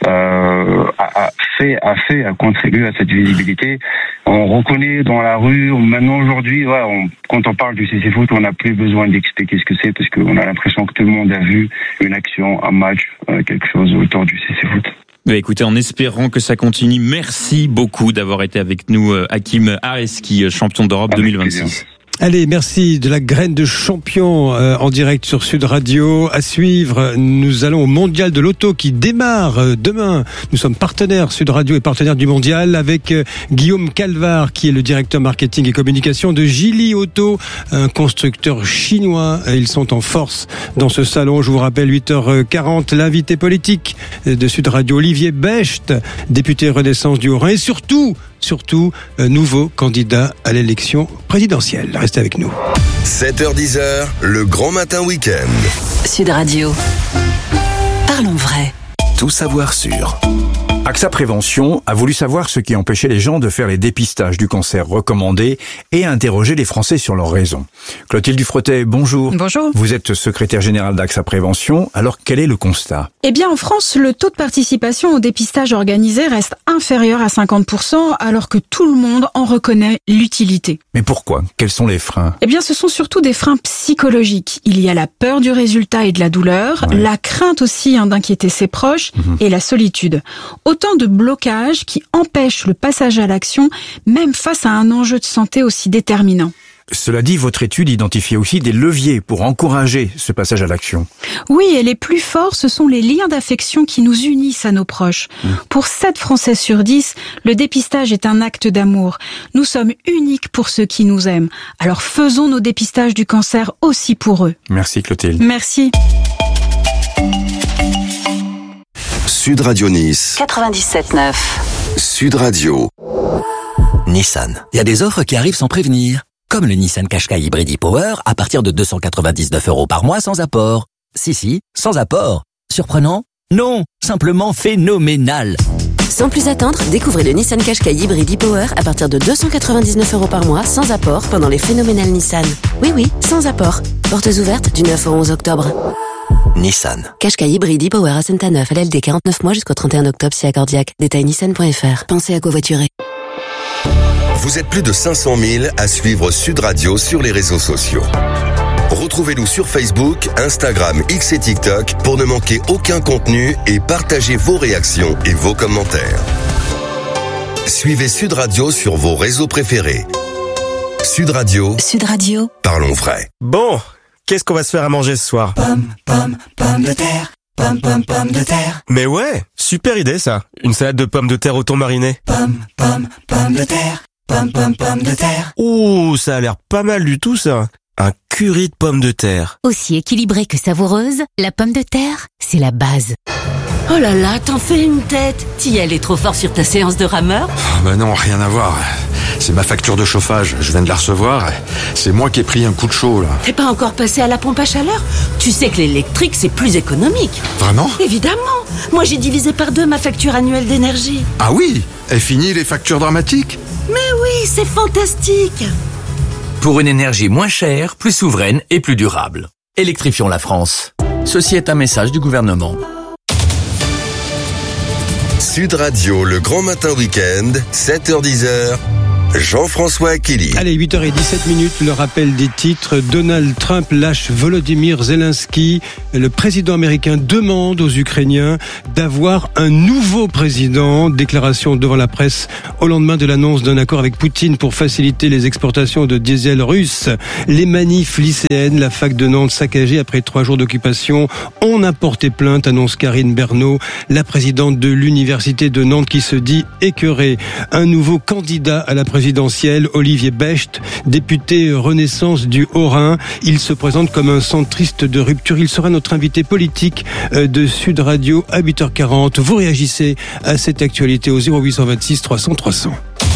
a contribué à cette visibilité. On reconnaît dans la rue maintenant aujourd'hui, quand on parle du cécifoot, on n'a plus besoin d'expliquer ce que c'est parce qu'on a l'impression que tout le monde a vu une action, un match, quelque chose autour du cécifoot.
Écoutez, en espérant que ça continue, merci beaucoup d'avoir été avec nous, Hakim Areski, champion d'Europe 2026.
Allez, merci de la graine de champion en direct sur Sud Radio. À suivre, nous allons au Mondial de l'Auto qui démarre demain. Nous sommes partenaires, Sud Radio est partenaire du Mondial avec Guillaume Calvar qui est le directeur marketing et communication de Geely Auto, un constructeur chinois. Ils sont en force dans ce salon. Je vous rappelle 8h40, l'invité politique de Sud Radio, Olivier Becht, député Renaissance du Haut-Rhin et surtout, nouveau candidat à l'élection présidentielle. Restez avec nous.
7h-10h, le grand matin week-end.
Sud Radio. Parlons vrai.
Tout savoir sur. AXA Prévention a voulu savoir ce qui empêchait les gens de faire les dépistages du cancer recommandés et a interrogé les Français sur leurs raisons. Clotilde Dufretet, bonjour.
Bonjour.
Vous êtes secrétaire générale d'AXA Prévention. Alors, quel est le constat ?
Eh bien, en France, le taux de participation au dépistage organisé reste inférieur à 50%, alors que tout le monde en reconnaît l'utilité.
Mais pourquoi ? Quels sont les freins ?
Eh bien, ce sont surtout des freins psychologiques. Il y a la peur du résultat et de la douleur, la crainte aussi d'inquiéter ses proches et la solitude. Autant de blocages qui empêchent le passage à l'action, même face à un enjeu de santé aussi déterminant.
Cela dit, votre étude identifie aussi des leviers pour encourager ce passage à l'action.
Oui, et les plus forts, ce sont les liens d'affection qui nous unissent à nos proches. Pour 7 Français sur 10, le dépistage est un acte d'amour. Nous sommes uniques pour ceux qui nous aiment. Alors faisons nos dépistages du cancer aussi pour eux.
Merci Clotilde.
Merci.
Sud Radio Nice
97.9.
Sud Radio.
Nissan. Il y a des offres qui arrivent sans prévenir. Comme le Nissan Qashqai Hybrid e-Power à partir de 299 € par mois sans apport. Si, sans apport. Surprenant ? Non, simplement phénoménal.
Sans plus attendre, découvrez le Nissan Qashqai Hybrid e-Power à partir de 299 € par mois sans apport pendant les phénoménales Nissan. Oui, sans apport. Portes ouvertes du 9 au 11 octobre.
Nissan.
Qashqai Hybrid e-Power à Saint-Aneuf, LLD 49 mois jusqu'au 31 octobre si accordiaque. Détail nissan.fr. Pensez à covoiturer.
Vous êtes plus de 500 000 à suivre Sud Radio sur les réseaux sociaux. Retrouvez-nous sur Facebook, Instagram, X et TikTok pour ne manquer aucun contenu et partagez vos réactions et vos commentaires. Suivez Sud Radio sur vos réseaux préférés. Sud Radio.
Sud Radio.
Parlons vrai.
Bon, qu'est-ce qu'on va se faire à manger ce soir ?
Pommes de terre. Pommes de terre.
Mais ouais, super idée ça. Une salade de pommes de terre au thon mariné.
Pommes de terre. Pomme, pomme, pomme de terre.
Oh, ça a l'air pas mal du tout ça. Un curry de pommes de terre.
Aussi équilibrée que savoureuse, la pomme de terre, c'est la base.
Oh là là, t'en fais une tête. T'y allais trop fort sur ta séance de rameur?
Bah non, rien à voir. C'est ma facture de chauffage, je viens de la recevoir. C'est moi qui ai pris un coup de chaud là.
T'es pas encore passé à la pompe à chaleur? Tu sais que l'électrique c'est plus économique.
Vraiment?
Évidemment. Moi j'ai divisé par 2 ma facture annuelle d'énergie.
Ah oui? Et fini les factures dramatiques?
Mais oui, c'est fantastique.
Pour une énergie moins chère, plus souveraine et plus durable. Électrifions la France. Ceci est un message du gouvernement.
Sud Radio, le grand matin week-end, 7h-10h, Jean-François Akili.
Allez, 8h17, le rappel des titres. Donald Trump lâche Volodymyr Zelensky. Le président américain demande aux Ukrainiens d'avoir un nouveau président. Déclaration devant la presse au lendemain de l'annonce d'un accord avec Poutine pour faciliter les exportations de diesel russe. Les manifs lycéennes, la fac de Nantes saccagée après 3 jours d'occupation. On a porté plainte, annonce Karine Bernot, la présidente de l'université de Nantes qui se dit écœurée. Un nouveau candidat à la présidentielle, Olivier Becht, député Renaissance du Haut-Rhin. Il se présente comme un centriste de rupture. Il sera notre invité politique de Sud Radio à 8h40. Vous réagissez à cette actualité au 0826 300 300.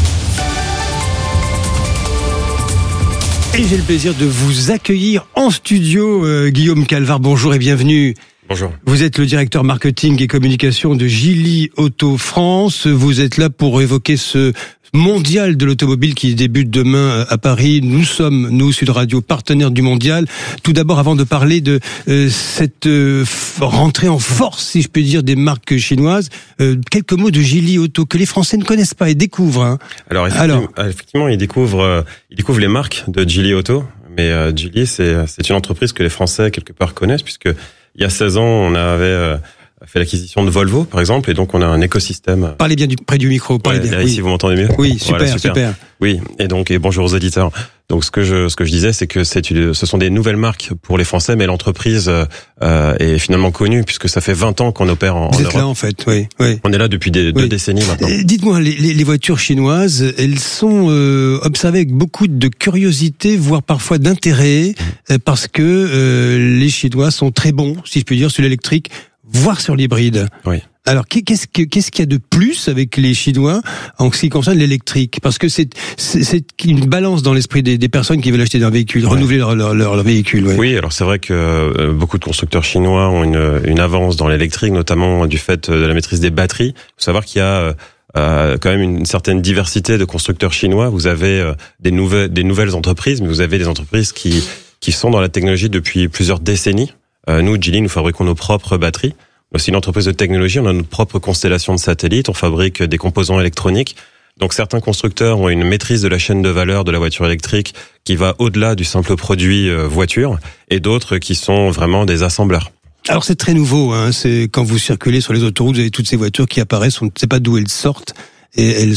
Et j'ai le plaisir de vous accueillir en studio, Guillaume Calvar. Bonjour et bienvenue.
Bonjour.
Vous êtes le directeur marketing et communication de Geely Auto France. Vous êtes là pour évoquer ce mondial de l'automobile qui débute demain à Paris. Nous sommes, nous, Sud Radio, partenaires du mondial. Tout d'abord, avant de parler de cette rentrée en force, si je peux dire, des marques chinoises, quelques mots de Geely Auto que les Français ne connaissent pas et découvrent. Hein.
Alors, effectivement, ils découvrent les marques de Geely Auto. Mais Geely, c'est une entreprise que les Français, quelque part, connaissent, puisque il y a 16 ans, on avait fait l'acquisition de Volvo, par exemple, et donc on a un écosystème.
Parlez bien près du micro, parlez bien.
Là, ici, vous m'entendez mieux?
Oui, super, voilà, super.
Oui, et bonjour aux auditeurs. Donc ce que je disais, c'est que ce sont des nouvelles marques pour les Français, mais l'entreprise est finalement connue puisque ça fait 20 ans qu'on opère en Europe.
Vous êtes là en fait, oui.
On est là depuis 2 décennies maintenant.
Dites-moi, les voitures chinoises, elles sont observées avec beaucoup de curiosité, voire parfois d'intérêt, parce que les Chinois sont très bons, si je puis dire, sur l'électrique, voire sur l'hybride.
Oui.
Alors, qu'est-ce qu'il y a de plus avec les Chinois en ce qui concerne l'électrique? Parce que c'est une balance dans l'esprit des personnes qui veulent acheter un véhicule, renouveler leur véhicule. Ouais.
Oui, alors c'est vrai que beaucoup de constructeurs chinois ont une avance dans l'électrique, notamment du fait de la maîtrise des batteries. Il faut savoir qu'il y a quand même une certaine diversité de constructeurs chinois. Vous avez des nouvelles entreprises, mais vous avez des entreprises qui sont dans la technologie depuis plusieurs décennies. Nous, Geely, nous fabriquons nos propres batteries. C'est une entreprise de technologie, on a notre propre constellation de satellites, on fabrique des composants électroniques. Donc certains constructeurs ont une maîtrise de la chaîne de valeur de la voiture électrique qui va au-delà du simple produit voiture, et d'autres qui sont vraiment des assembleurs.
Alors c'est très nouveau, hein. C'est quand vous circulez sur les autoroutes, vous avez toutes ces voitures qui apparaissent, on ne sait pas d'où elles sortent. Et elles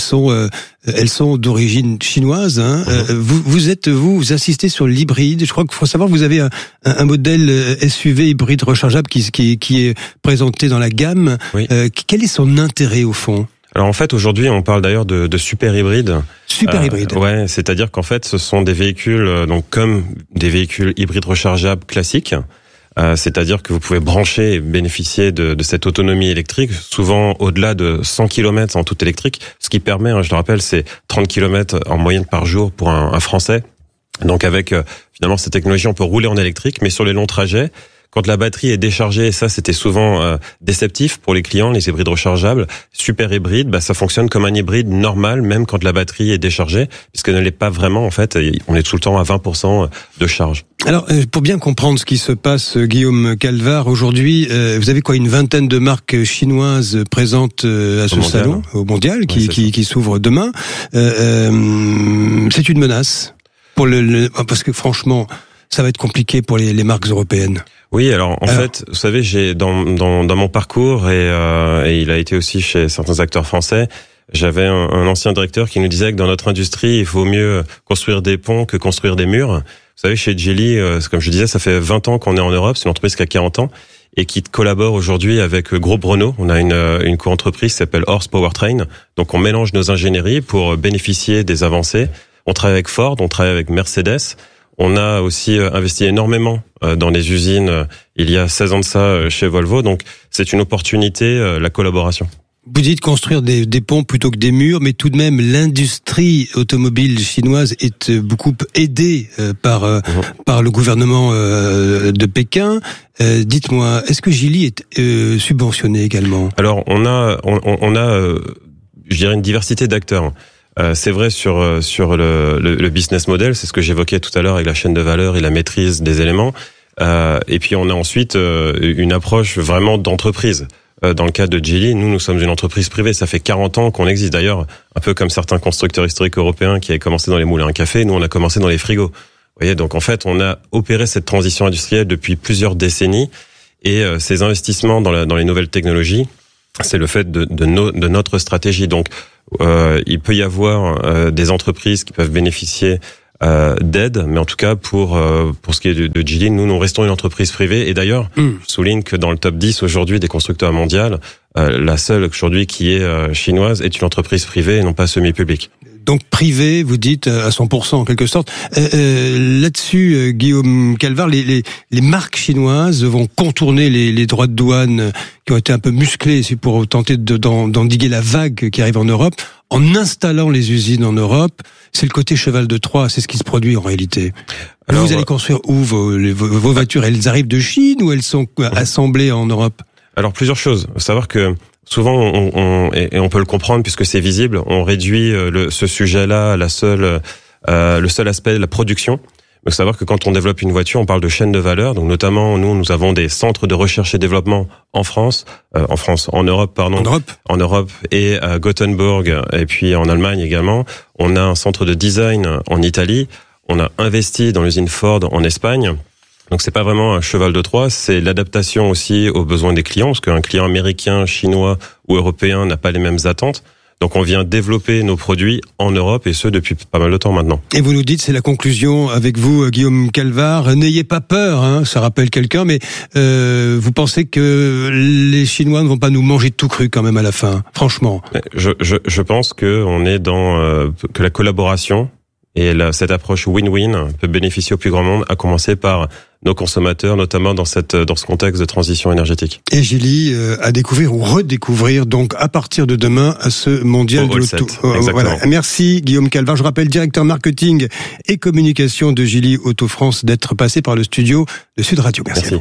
sont d'origine chinoise. Hein. Vous assistez sur l'hybride. Je crois qu'il faut savoir que vous avez un modèle SUV hybride rechargeable qui est présenté dans la gamme. Oui. Quel est son intérêt au fond?
Alors en fait, aujourd'hui, on parle d'ailleurs de super hybride.
Super hybride.
Ouais, c'est-à-dire qu'en fait, ce sont des véhicules donc comme des véhicules hybrides rechargeables classiques. C'est-à-dire que vous pouvez brancher et bénéficier de cette autonomie électrique, souvent au-delà de 100 km en tout électrique, ce qui permet, je le rappelle, c'est 30 km en moyenne par jour pour un Français. Donc avec finalement cette technologie, on peut rouler en électrique, mais sur les longs trajets, quand la batterie est déchargée, et ça c'était souvent déceptif pour les clients, les hybrides rechargeables, super hybride, ça fonctionne comme un hybride normal, même quand la batterie est déchargée, puisqu'elle ne l'est pas vraiment en fait, on est tout le temps à 20% de charge.
Alors, pour bien comprendre ce qui se passe, Guillaume Calvar, aujourd'hui, vous avez une vingtaine de marques chinoises présentes à ce salon, au mondial, qui s'ouvre demain. C'est une menace parce que franchement, ça va être compliqué pour les marques européennes.
Oui, alors en fait, vous savez, j'ai dans mon parcours et il a été aussi chez certains acteurs français. J'avais un ancien directeur qui nous disait que dans notre industrie, il vaut mieux construire des ponts que construire des murs. Vous savez, chez Geely, comme je disais, ça fait 20 ans qu'on est en Europe, c'est une entreprise qui a 40 ans. et qui collabore aujourd'hui avec Groupe Renault. On a une co-entreprise qui s'appelle Horse Powertrain. Donc on mélange nos ingénieries pour bénéficier des avancées. On travaille avec Ford, on travaille avec Mercedes. On a aussi investi énormément dans les usines il y a 16 ans de ça chez Volvo. Donc c'est une opportunité, la collaboration.
Vous dites construire des ponts plutôt que des murs, mais tout de même l'industrie automobile chinoise est beaucoup aidée par le gouvernement de Pékin. Dites-moi, est-ce que Geely est subventionné également?
Alors on a je dirais une diversité d'acteurs. C'est vrai sur le business model, c'est ce que j'évoquais tout à l'heure avec la chaîne de valeur et la maîtrise des éléments. Et puis on a ensuite une approche vraiment d'entreprise. Dans le cas de Geely, nous sommes une entreprise privée. Ça fait 40 ans qu'on existe. D'ailleurs, un peu comme certains constructeurs historiques européens qui avaient commencé dans les moulins à café, nous on a commencé dans les frigos. Vous voyez, donc en fait, on a opéré cette transition industrielle depuis plusieurs décennies. Et ces investissements dans les nouvelles technologies, c'est le fait de notre stratégie. Donc, il peut y avoir des entreprises qui peuvent bénéficier d'aide, mais en tout cas pour ce qui est de Geely, nous restons une entreprise privée. Et d'ailleurs, je souligne que dans le top 10 aujourd'hui des constructeurs mondiaux, la seule aujourd'hui qui est chinoise est une entreprise privée et non pas semi-publique.
Donc privé, vous dites à 100% en quelque sorte. Là-dessus, Guillaume Calvar, les marques chinoises vont contourner les droits de douane qui ont été un peu musclés pour tenter d'endiguer la vague qui arrive en Europe, en installant les usines en Europe. C'est le côté cheval de Troie, c'est ce qui se produit en réalité. Alors, vous allez construire où vos voitures? Elles arrivent de Chine ou elles sont assemblées en Europe? Alors plusieurs choses. Faut savoir que souvent, on peut le comprendre puisque c'est visible, on réduit ce sujet-là à le seul aspect de la production. Il faut savoir que quand on développe une voiture, on parle de chaîne de valeur. Donc notamment, nous avons des centres de recherche et développement en Europe et à Gothenburg et puis en Allemagne également. On a un centre de design en Italie. On a investi dans l'usine Ford en Espagne. Donc c'est pas vraiment un cheval de Troie, c'est l'adaptation aussi aux besoins des clients, parce qu'un client américain, chinois ou européen n'a pas les mêmes attentes. Donc on vient développer nos produits en Europe et ce depuis pas mal de temps maintenant. Et vous nous dites, c'est la conclusion avec vous, Guillaume Calvar, n'ayez pas peur, ça rappelle quelqu'un, mais vous pensez que les Chinois ne vont pas nous manger tout cru quand même à la fin, franchement? Je pense que on est dans que la collaboration et cette approche win-win peut bénéficier au plus grand nombre, à commencer par nos consommateurs, notamment dans ce contexte de transition énergétique. Et Geely à découvrir ou redécouvrir donc à partir de demain à ce mondial de l'auto. Voilà. Merci Guillaume Calvar. Je rappelle directeur marketing et communication de Geely Auto France d'être passé par le studio de Sud Radio. Merci.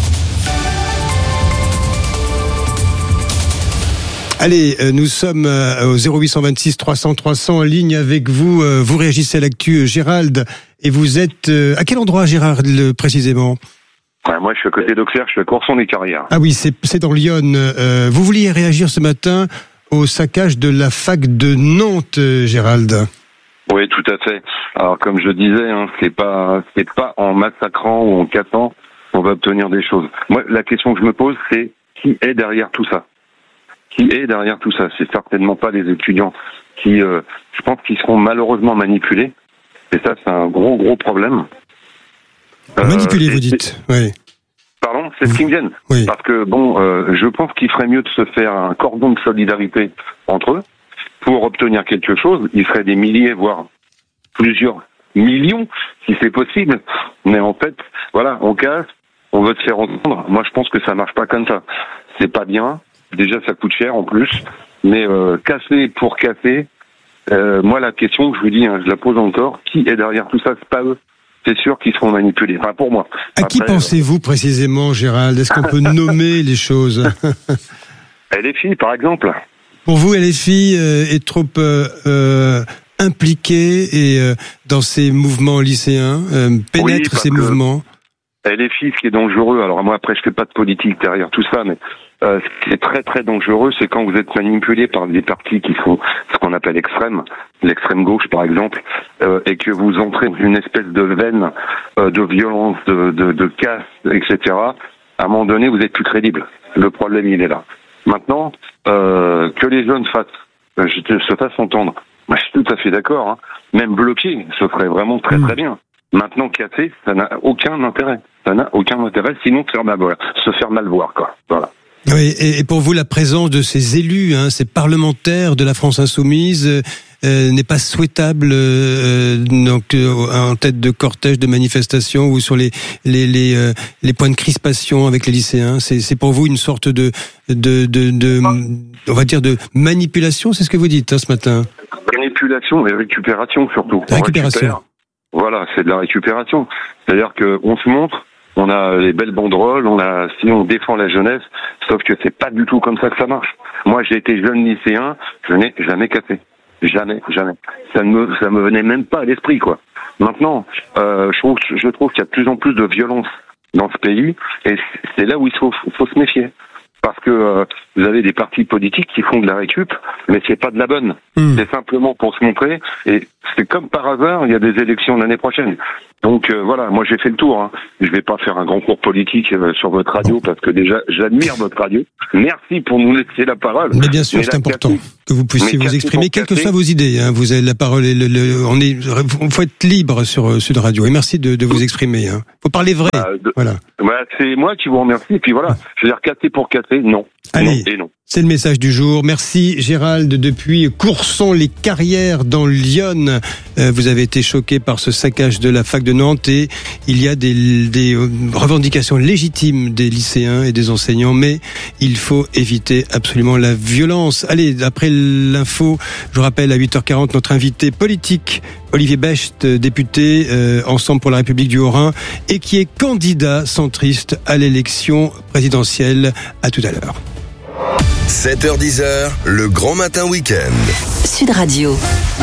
Allez, nous sommes au 0826 300 300 en ligne avec vous. Vous réagissez à l'actu, Gérald. Et vous êtes à quel endroit, Gérald, précisément?
Moi, je suis à côté d'Auxerre, je suis à Courson-des-Carrières. Ah oui, c'est dans Lyon. Vous vouliez réagir ce matin au saccage de la fac de Nantes, Gérald? Oui, tout à fait. Alors, comme je disais, c'est pas en massacrant ou en cassant qu'on va obtenir des choses. Moi, la question que je me pose, c'est qui est derrière tout ça? Qui est derrière tout ça? C'est certainement pas les étudiants qui, je pense, qu'ils seront malheureusement manipulés. Et ça, c'est un gros problème. Manipulés, vous dites? Oui. Pardon, c'est ce qui me gêne. Oui. Parce que je pense qu'il ferait mieux de se faire un cordon de solidarité entre eux pour obtenir quelque chose. Il serait des milliers, voire plusieurs millions, si c'est possible. Mais en fait, voilà, on casse, on veut se faire entendre. Moi, je pense que ça marche pas comme ça. C'est pas bien. Déjà, ça coûte cher en plus. Mais casser pour casser, moi, la question que je vous dis, je la pose encore. Qui est derrière tout ça? C'est pas eux. C'est sûr qu'ils seront manipulés. Enfin, pour moi. À qui pensez-vous précisément, Gérald? Est-ce qu'on peut nommer les choses? LFI, par exemple. Pour vous, LFI est trop impliqué et dans ces mouvements lycéens, pénètre ces mouvements? LFI, ce qui est dangereux, alors moi après je fais pas de politique derrière tout ça, mais ce qui est très très dangereux, c'est quand vous êtes manipulé par des partis qui sont ce qu'on appelle extrêmes, l'extrême gauche par exemple, et que vous entrez dans une espèce de veine de violence, de casse, etc. À un moment donné, vous êtes plus crédible. Le problème, il est là. Maintenant, que les jeunes se fassent entendre, moi, je suis tout à fait d'accord. Même bloquer, ce serait vraiment très très bien. Maintenant, casser, ça n'a aucun intérêt.
Ça n'a aucun intérêt, sinon se faire mal voir, quoi. Voilà.
Oui, et pour vous, la présence de ces élus, ces parlementaires de la France insoumise, n'est pas souhaitable en tête de cortège, de manifestation ou sur les points de crispation avec les lycéens. C'est pour vous une sorte de on va dire de manipulation, c'est ce que vous dites ce matin.
Manipulation et récupération surtout.
Récupération.
Voilà, c'est de la récupération. C'est-à-dire que on se montre. On a les belles banderoles, si on défend la jeunesse, sauf que c'est pas du tout comme ça que ça marche. Moi, j'ai été jeune lycéen, je n'ai jamais cassé. Jamais. Ça me venait même pas à l'esprit, quoi. Maintenant, je trouve qu'il y a de plus en plus de violence dans ce pays, et c'est là où il faut se méfier. Parce que vous avez des partis politiques qui font de la récup, mais c'est pas de la bonne. C'est simplement pour se montrer, et c'est comme par hasard, il y a des élections l'année prochaine. Donc voilà, moi j'ai fait le tour. Je vais pas faire un grand cours politique sur votre radio, parce que déjà j'admire votre radio. Merci pour nous laisser la parole.
Mais bien sûr, c'est important que vous puissiez vous exprimer, quelles que soient vos idées. Vous avez la parole. On faut être libre sur Sud Radio. Et merci de vous exprimer. Faut parler vrai. Voilà.
C'est moi qui vous remercie. Et puis voilà, je veux dire casser pour casser, non.
Allez.
Non et non.
C'est le message du jour. Merci Gérald depuis Courson-les-Carrières dans l'Yonne. Vous avez été choqué par ce saccage de la fac de Nantes et il y a des revendications légitimes des lycéens et des enseignants, mais il faut éviter absolument la violence. Allez, après l'info, je rappelle à 8h40 notre invité politique Olivier Becht, député Ensemble pour la République du Haut-Rhin et qui est candidat centriste à l'élection présidentielle. À tout à l'heure.
7h-10h, le grand matin week-end.
Sud Radio.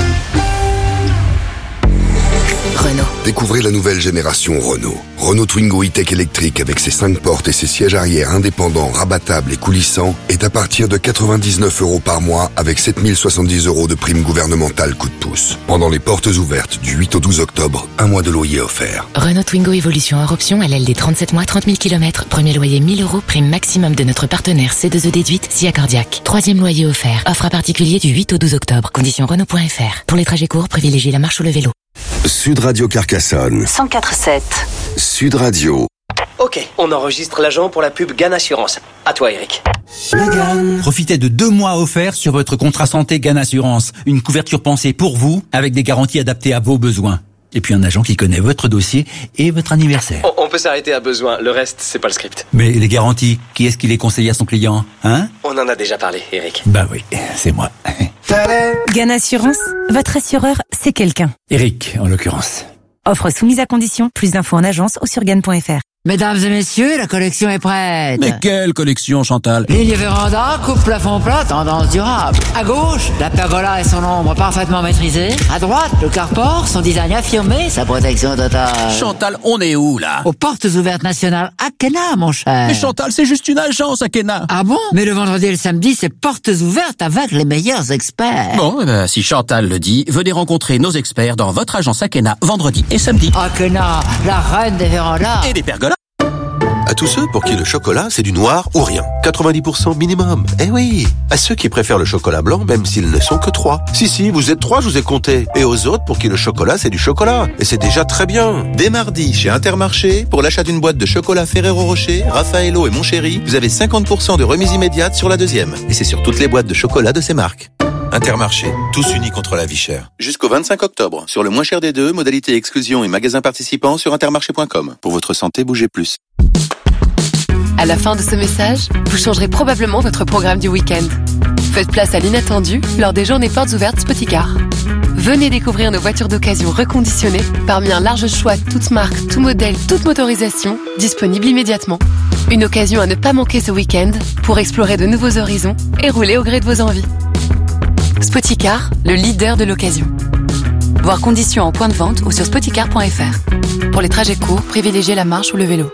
Renault.
Découvrez la nouvelle génération Renault. Renault Twingo e-Tech électrique avec ses 5 portes et ses sièges arrière indépendants, rabattables et coulissants est à partir de 99 € par mois avec 7070 € de prime gouvernementale coup de pouce. Pendant les portes ouvertes du 8 au 12 octobre, un mois de loyer offert.
Renault Twingo Evolution hors option, LLD 37 mois, 30 000 km. Premier loyer 1000 €, prime maximum de notre partenaire C2E déduite, SIA Cardiaque. Troisième loyer offert. Offre à particulier du 8 au 12 octobre. Conditions Renault.fr. Pour les trajets courts, privilégiez la marche ou le vélo.
Sud Radio Carcassonne.
104.7.
Sud Radio.
Ok, on enregistre l'agent pour la pub GAN Assurance. À toi, Eric.
Profitez de 2 mois offerts sur votre contrat santé GAN Assurance. Une couverture pensée pour vous, avec des garanties adaptées à vos besoins. Et puis un agent qui connaît votre dossier et votre anniversaire.
On peut s'arrêter à besoin, le reste, c'est pas le script.
Mais les garanties, qui est-ce qui les conseille à son client,
On en a déjà parlé, Eric.
Bah oui, c'est moi.
GAN Assurance, votre assureur, c'est quelqu'un.
Eric, en l'occurrence.
Offre soumise à condition, plus d'infos en agence ou sur GAN.fr.
Mesdames et messieurs, la collection est prête.
Mais quelle collection, Chantal?
Ligne véranda, coupe plafond plat, tendance durable. À gauche, la pergola et son ombre parfaitement maîtrisée. À droite, le carport, son design affirmé, sa protection totale.
Chantal, on est où, là?
Aux portes ouvertes nationales Akena, mon cher.
Mais Chantal, c'est juste une agence, Akena.
Ah bon? Mais le vendredi et le samedi, c'est portes ouvertes avec les meilleurs experts.
Bon, si Chantal le dit, venez rencontrer nos experts dans votre agence Akena, vendredi et samedi.
Akena, la reine des vérandas.
Et des pergolas.
À tous ceux pour qui le chocolat, c'est du noir ou rien. 90% minimum. Eh oui. À ceux qui préfèrent le chocolat blanc, même s'ils ne sont que 3. Si, vous êtes 3, je vous ai compté. Et aux autres pour qui le chocolat, c'est du chocolat. Et c'est déjà très bien. Dès mardi, chez Intermarché, pour l'achat d'une boîte de chocolat Ferrero Rocher, Raffaello et Montchéri, vous avez 50% de remise immédiate sur la deuxième. Et c'est sur toutes les boîtes de chocolat de ces marques. Intermarché, tous unis contre la vie chère. Jusqu'au 25 octobre, sur le moins cher des deux, modalité exclusion et magasins participants sur intermarché.com. Pour votre santé, bougez plus.
À la fin de ce message, vous changerez probablement votre programme du week-end. Faites place à l'inattendu lors des journées portes ouvertes Spoticar. Venez découvrir nos voitures d'occasion reconditionnées parmi un large choix toutes marques, tout modèle, toute motorisation, disponible immédiatement. Une occasion à ne pas manquer ce week-end pour explorer de nouveaux horizons et rouler au gré de vos envies. Spoticar, le leader de l'occasion. Voir conditions en point de vente ou sur spoticar.fr. Pour les trajets courts, privilégiez la marche ou le vélo.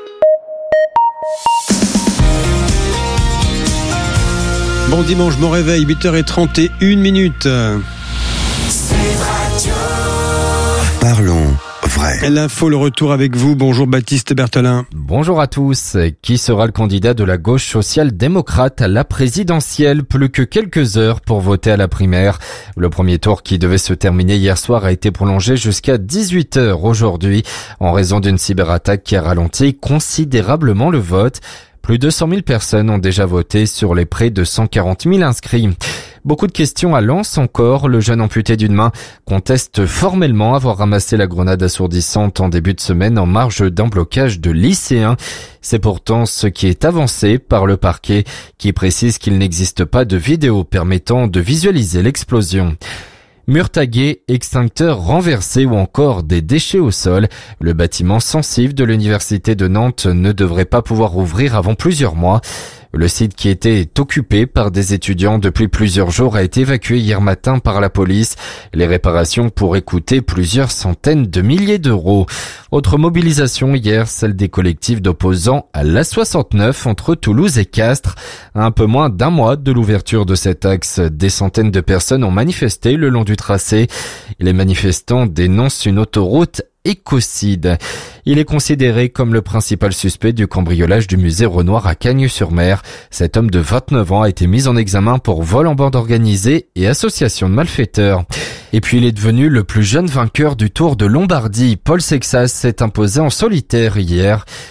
Bon dimanche, bon réveil, 8h31.
Parlons vrai.
L'info, le retour avec vous. Bonjour Baptiste Berthelin.
Bonjour à tous. Qui sera le candidat de la gauche social-démocrate à la présidentielle? Plus que quelques heures pour voter à la primaire. Le premier tour qui devait se terminer hier soir a été prolongé jusqu'à 18h aujourd'hui en raison d'une cyberattaque qui a ralenti considérablement le vote. Plus de 100 000 personnes ont déjà voté sur les près de 140 000 inscrits. Beaucoup de questions à Lens encore. Le jeune amputé d'une main conteste formellement avoir ramassé la grenade assourdissante en début de semaine en marge d'un blocage de lycéens. C'est pourtant ce qui est avancé par le parquet qui précise qu'il n'existe pas de vidéo permettant de visualiser l'explosion. Mur tagué, extincteurs renversés ou encore des déchets au sol. Le bâtiment Sensif de l'université de Nantes ne devrait pas pouvoir rouvrir avant plusieurs mois. Le site qui était occupé par des étudiants depuis plusieurs jours a été évacué hier matin par la police. Les réparations pourraient coûter plusieurs centaines de milliers d'euros. Autre mobilisation hier, celle des collectifs d'opposants à l'A69 entre Toulouse et Castres. À un peu moins d'un mois de l'ouverture de cet axe, des centaines de personnes ont manifesté le long du tracé. Les manifestants dénoncent une autoroute écocide. Il est considéré comme le principal suspect du cambriolage du musée Renoir à Cagnes-sur-Mer. Cet homme de 29 ans a été mis en examen pour vol en bande organisée et association de malfaiteurs. Et puis il est devenu le plus jeune vainqueur du Tour de Lombardie. Paul Sexas s'est imposé en solitaire hier.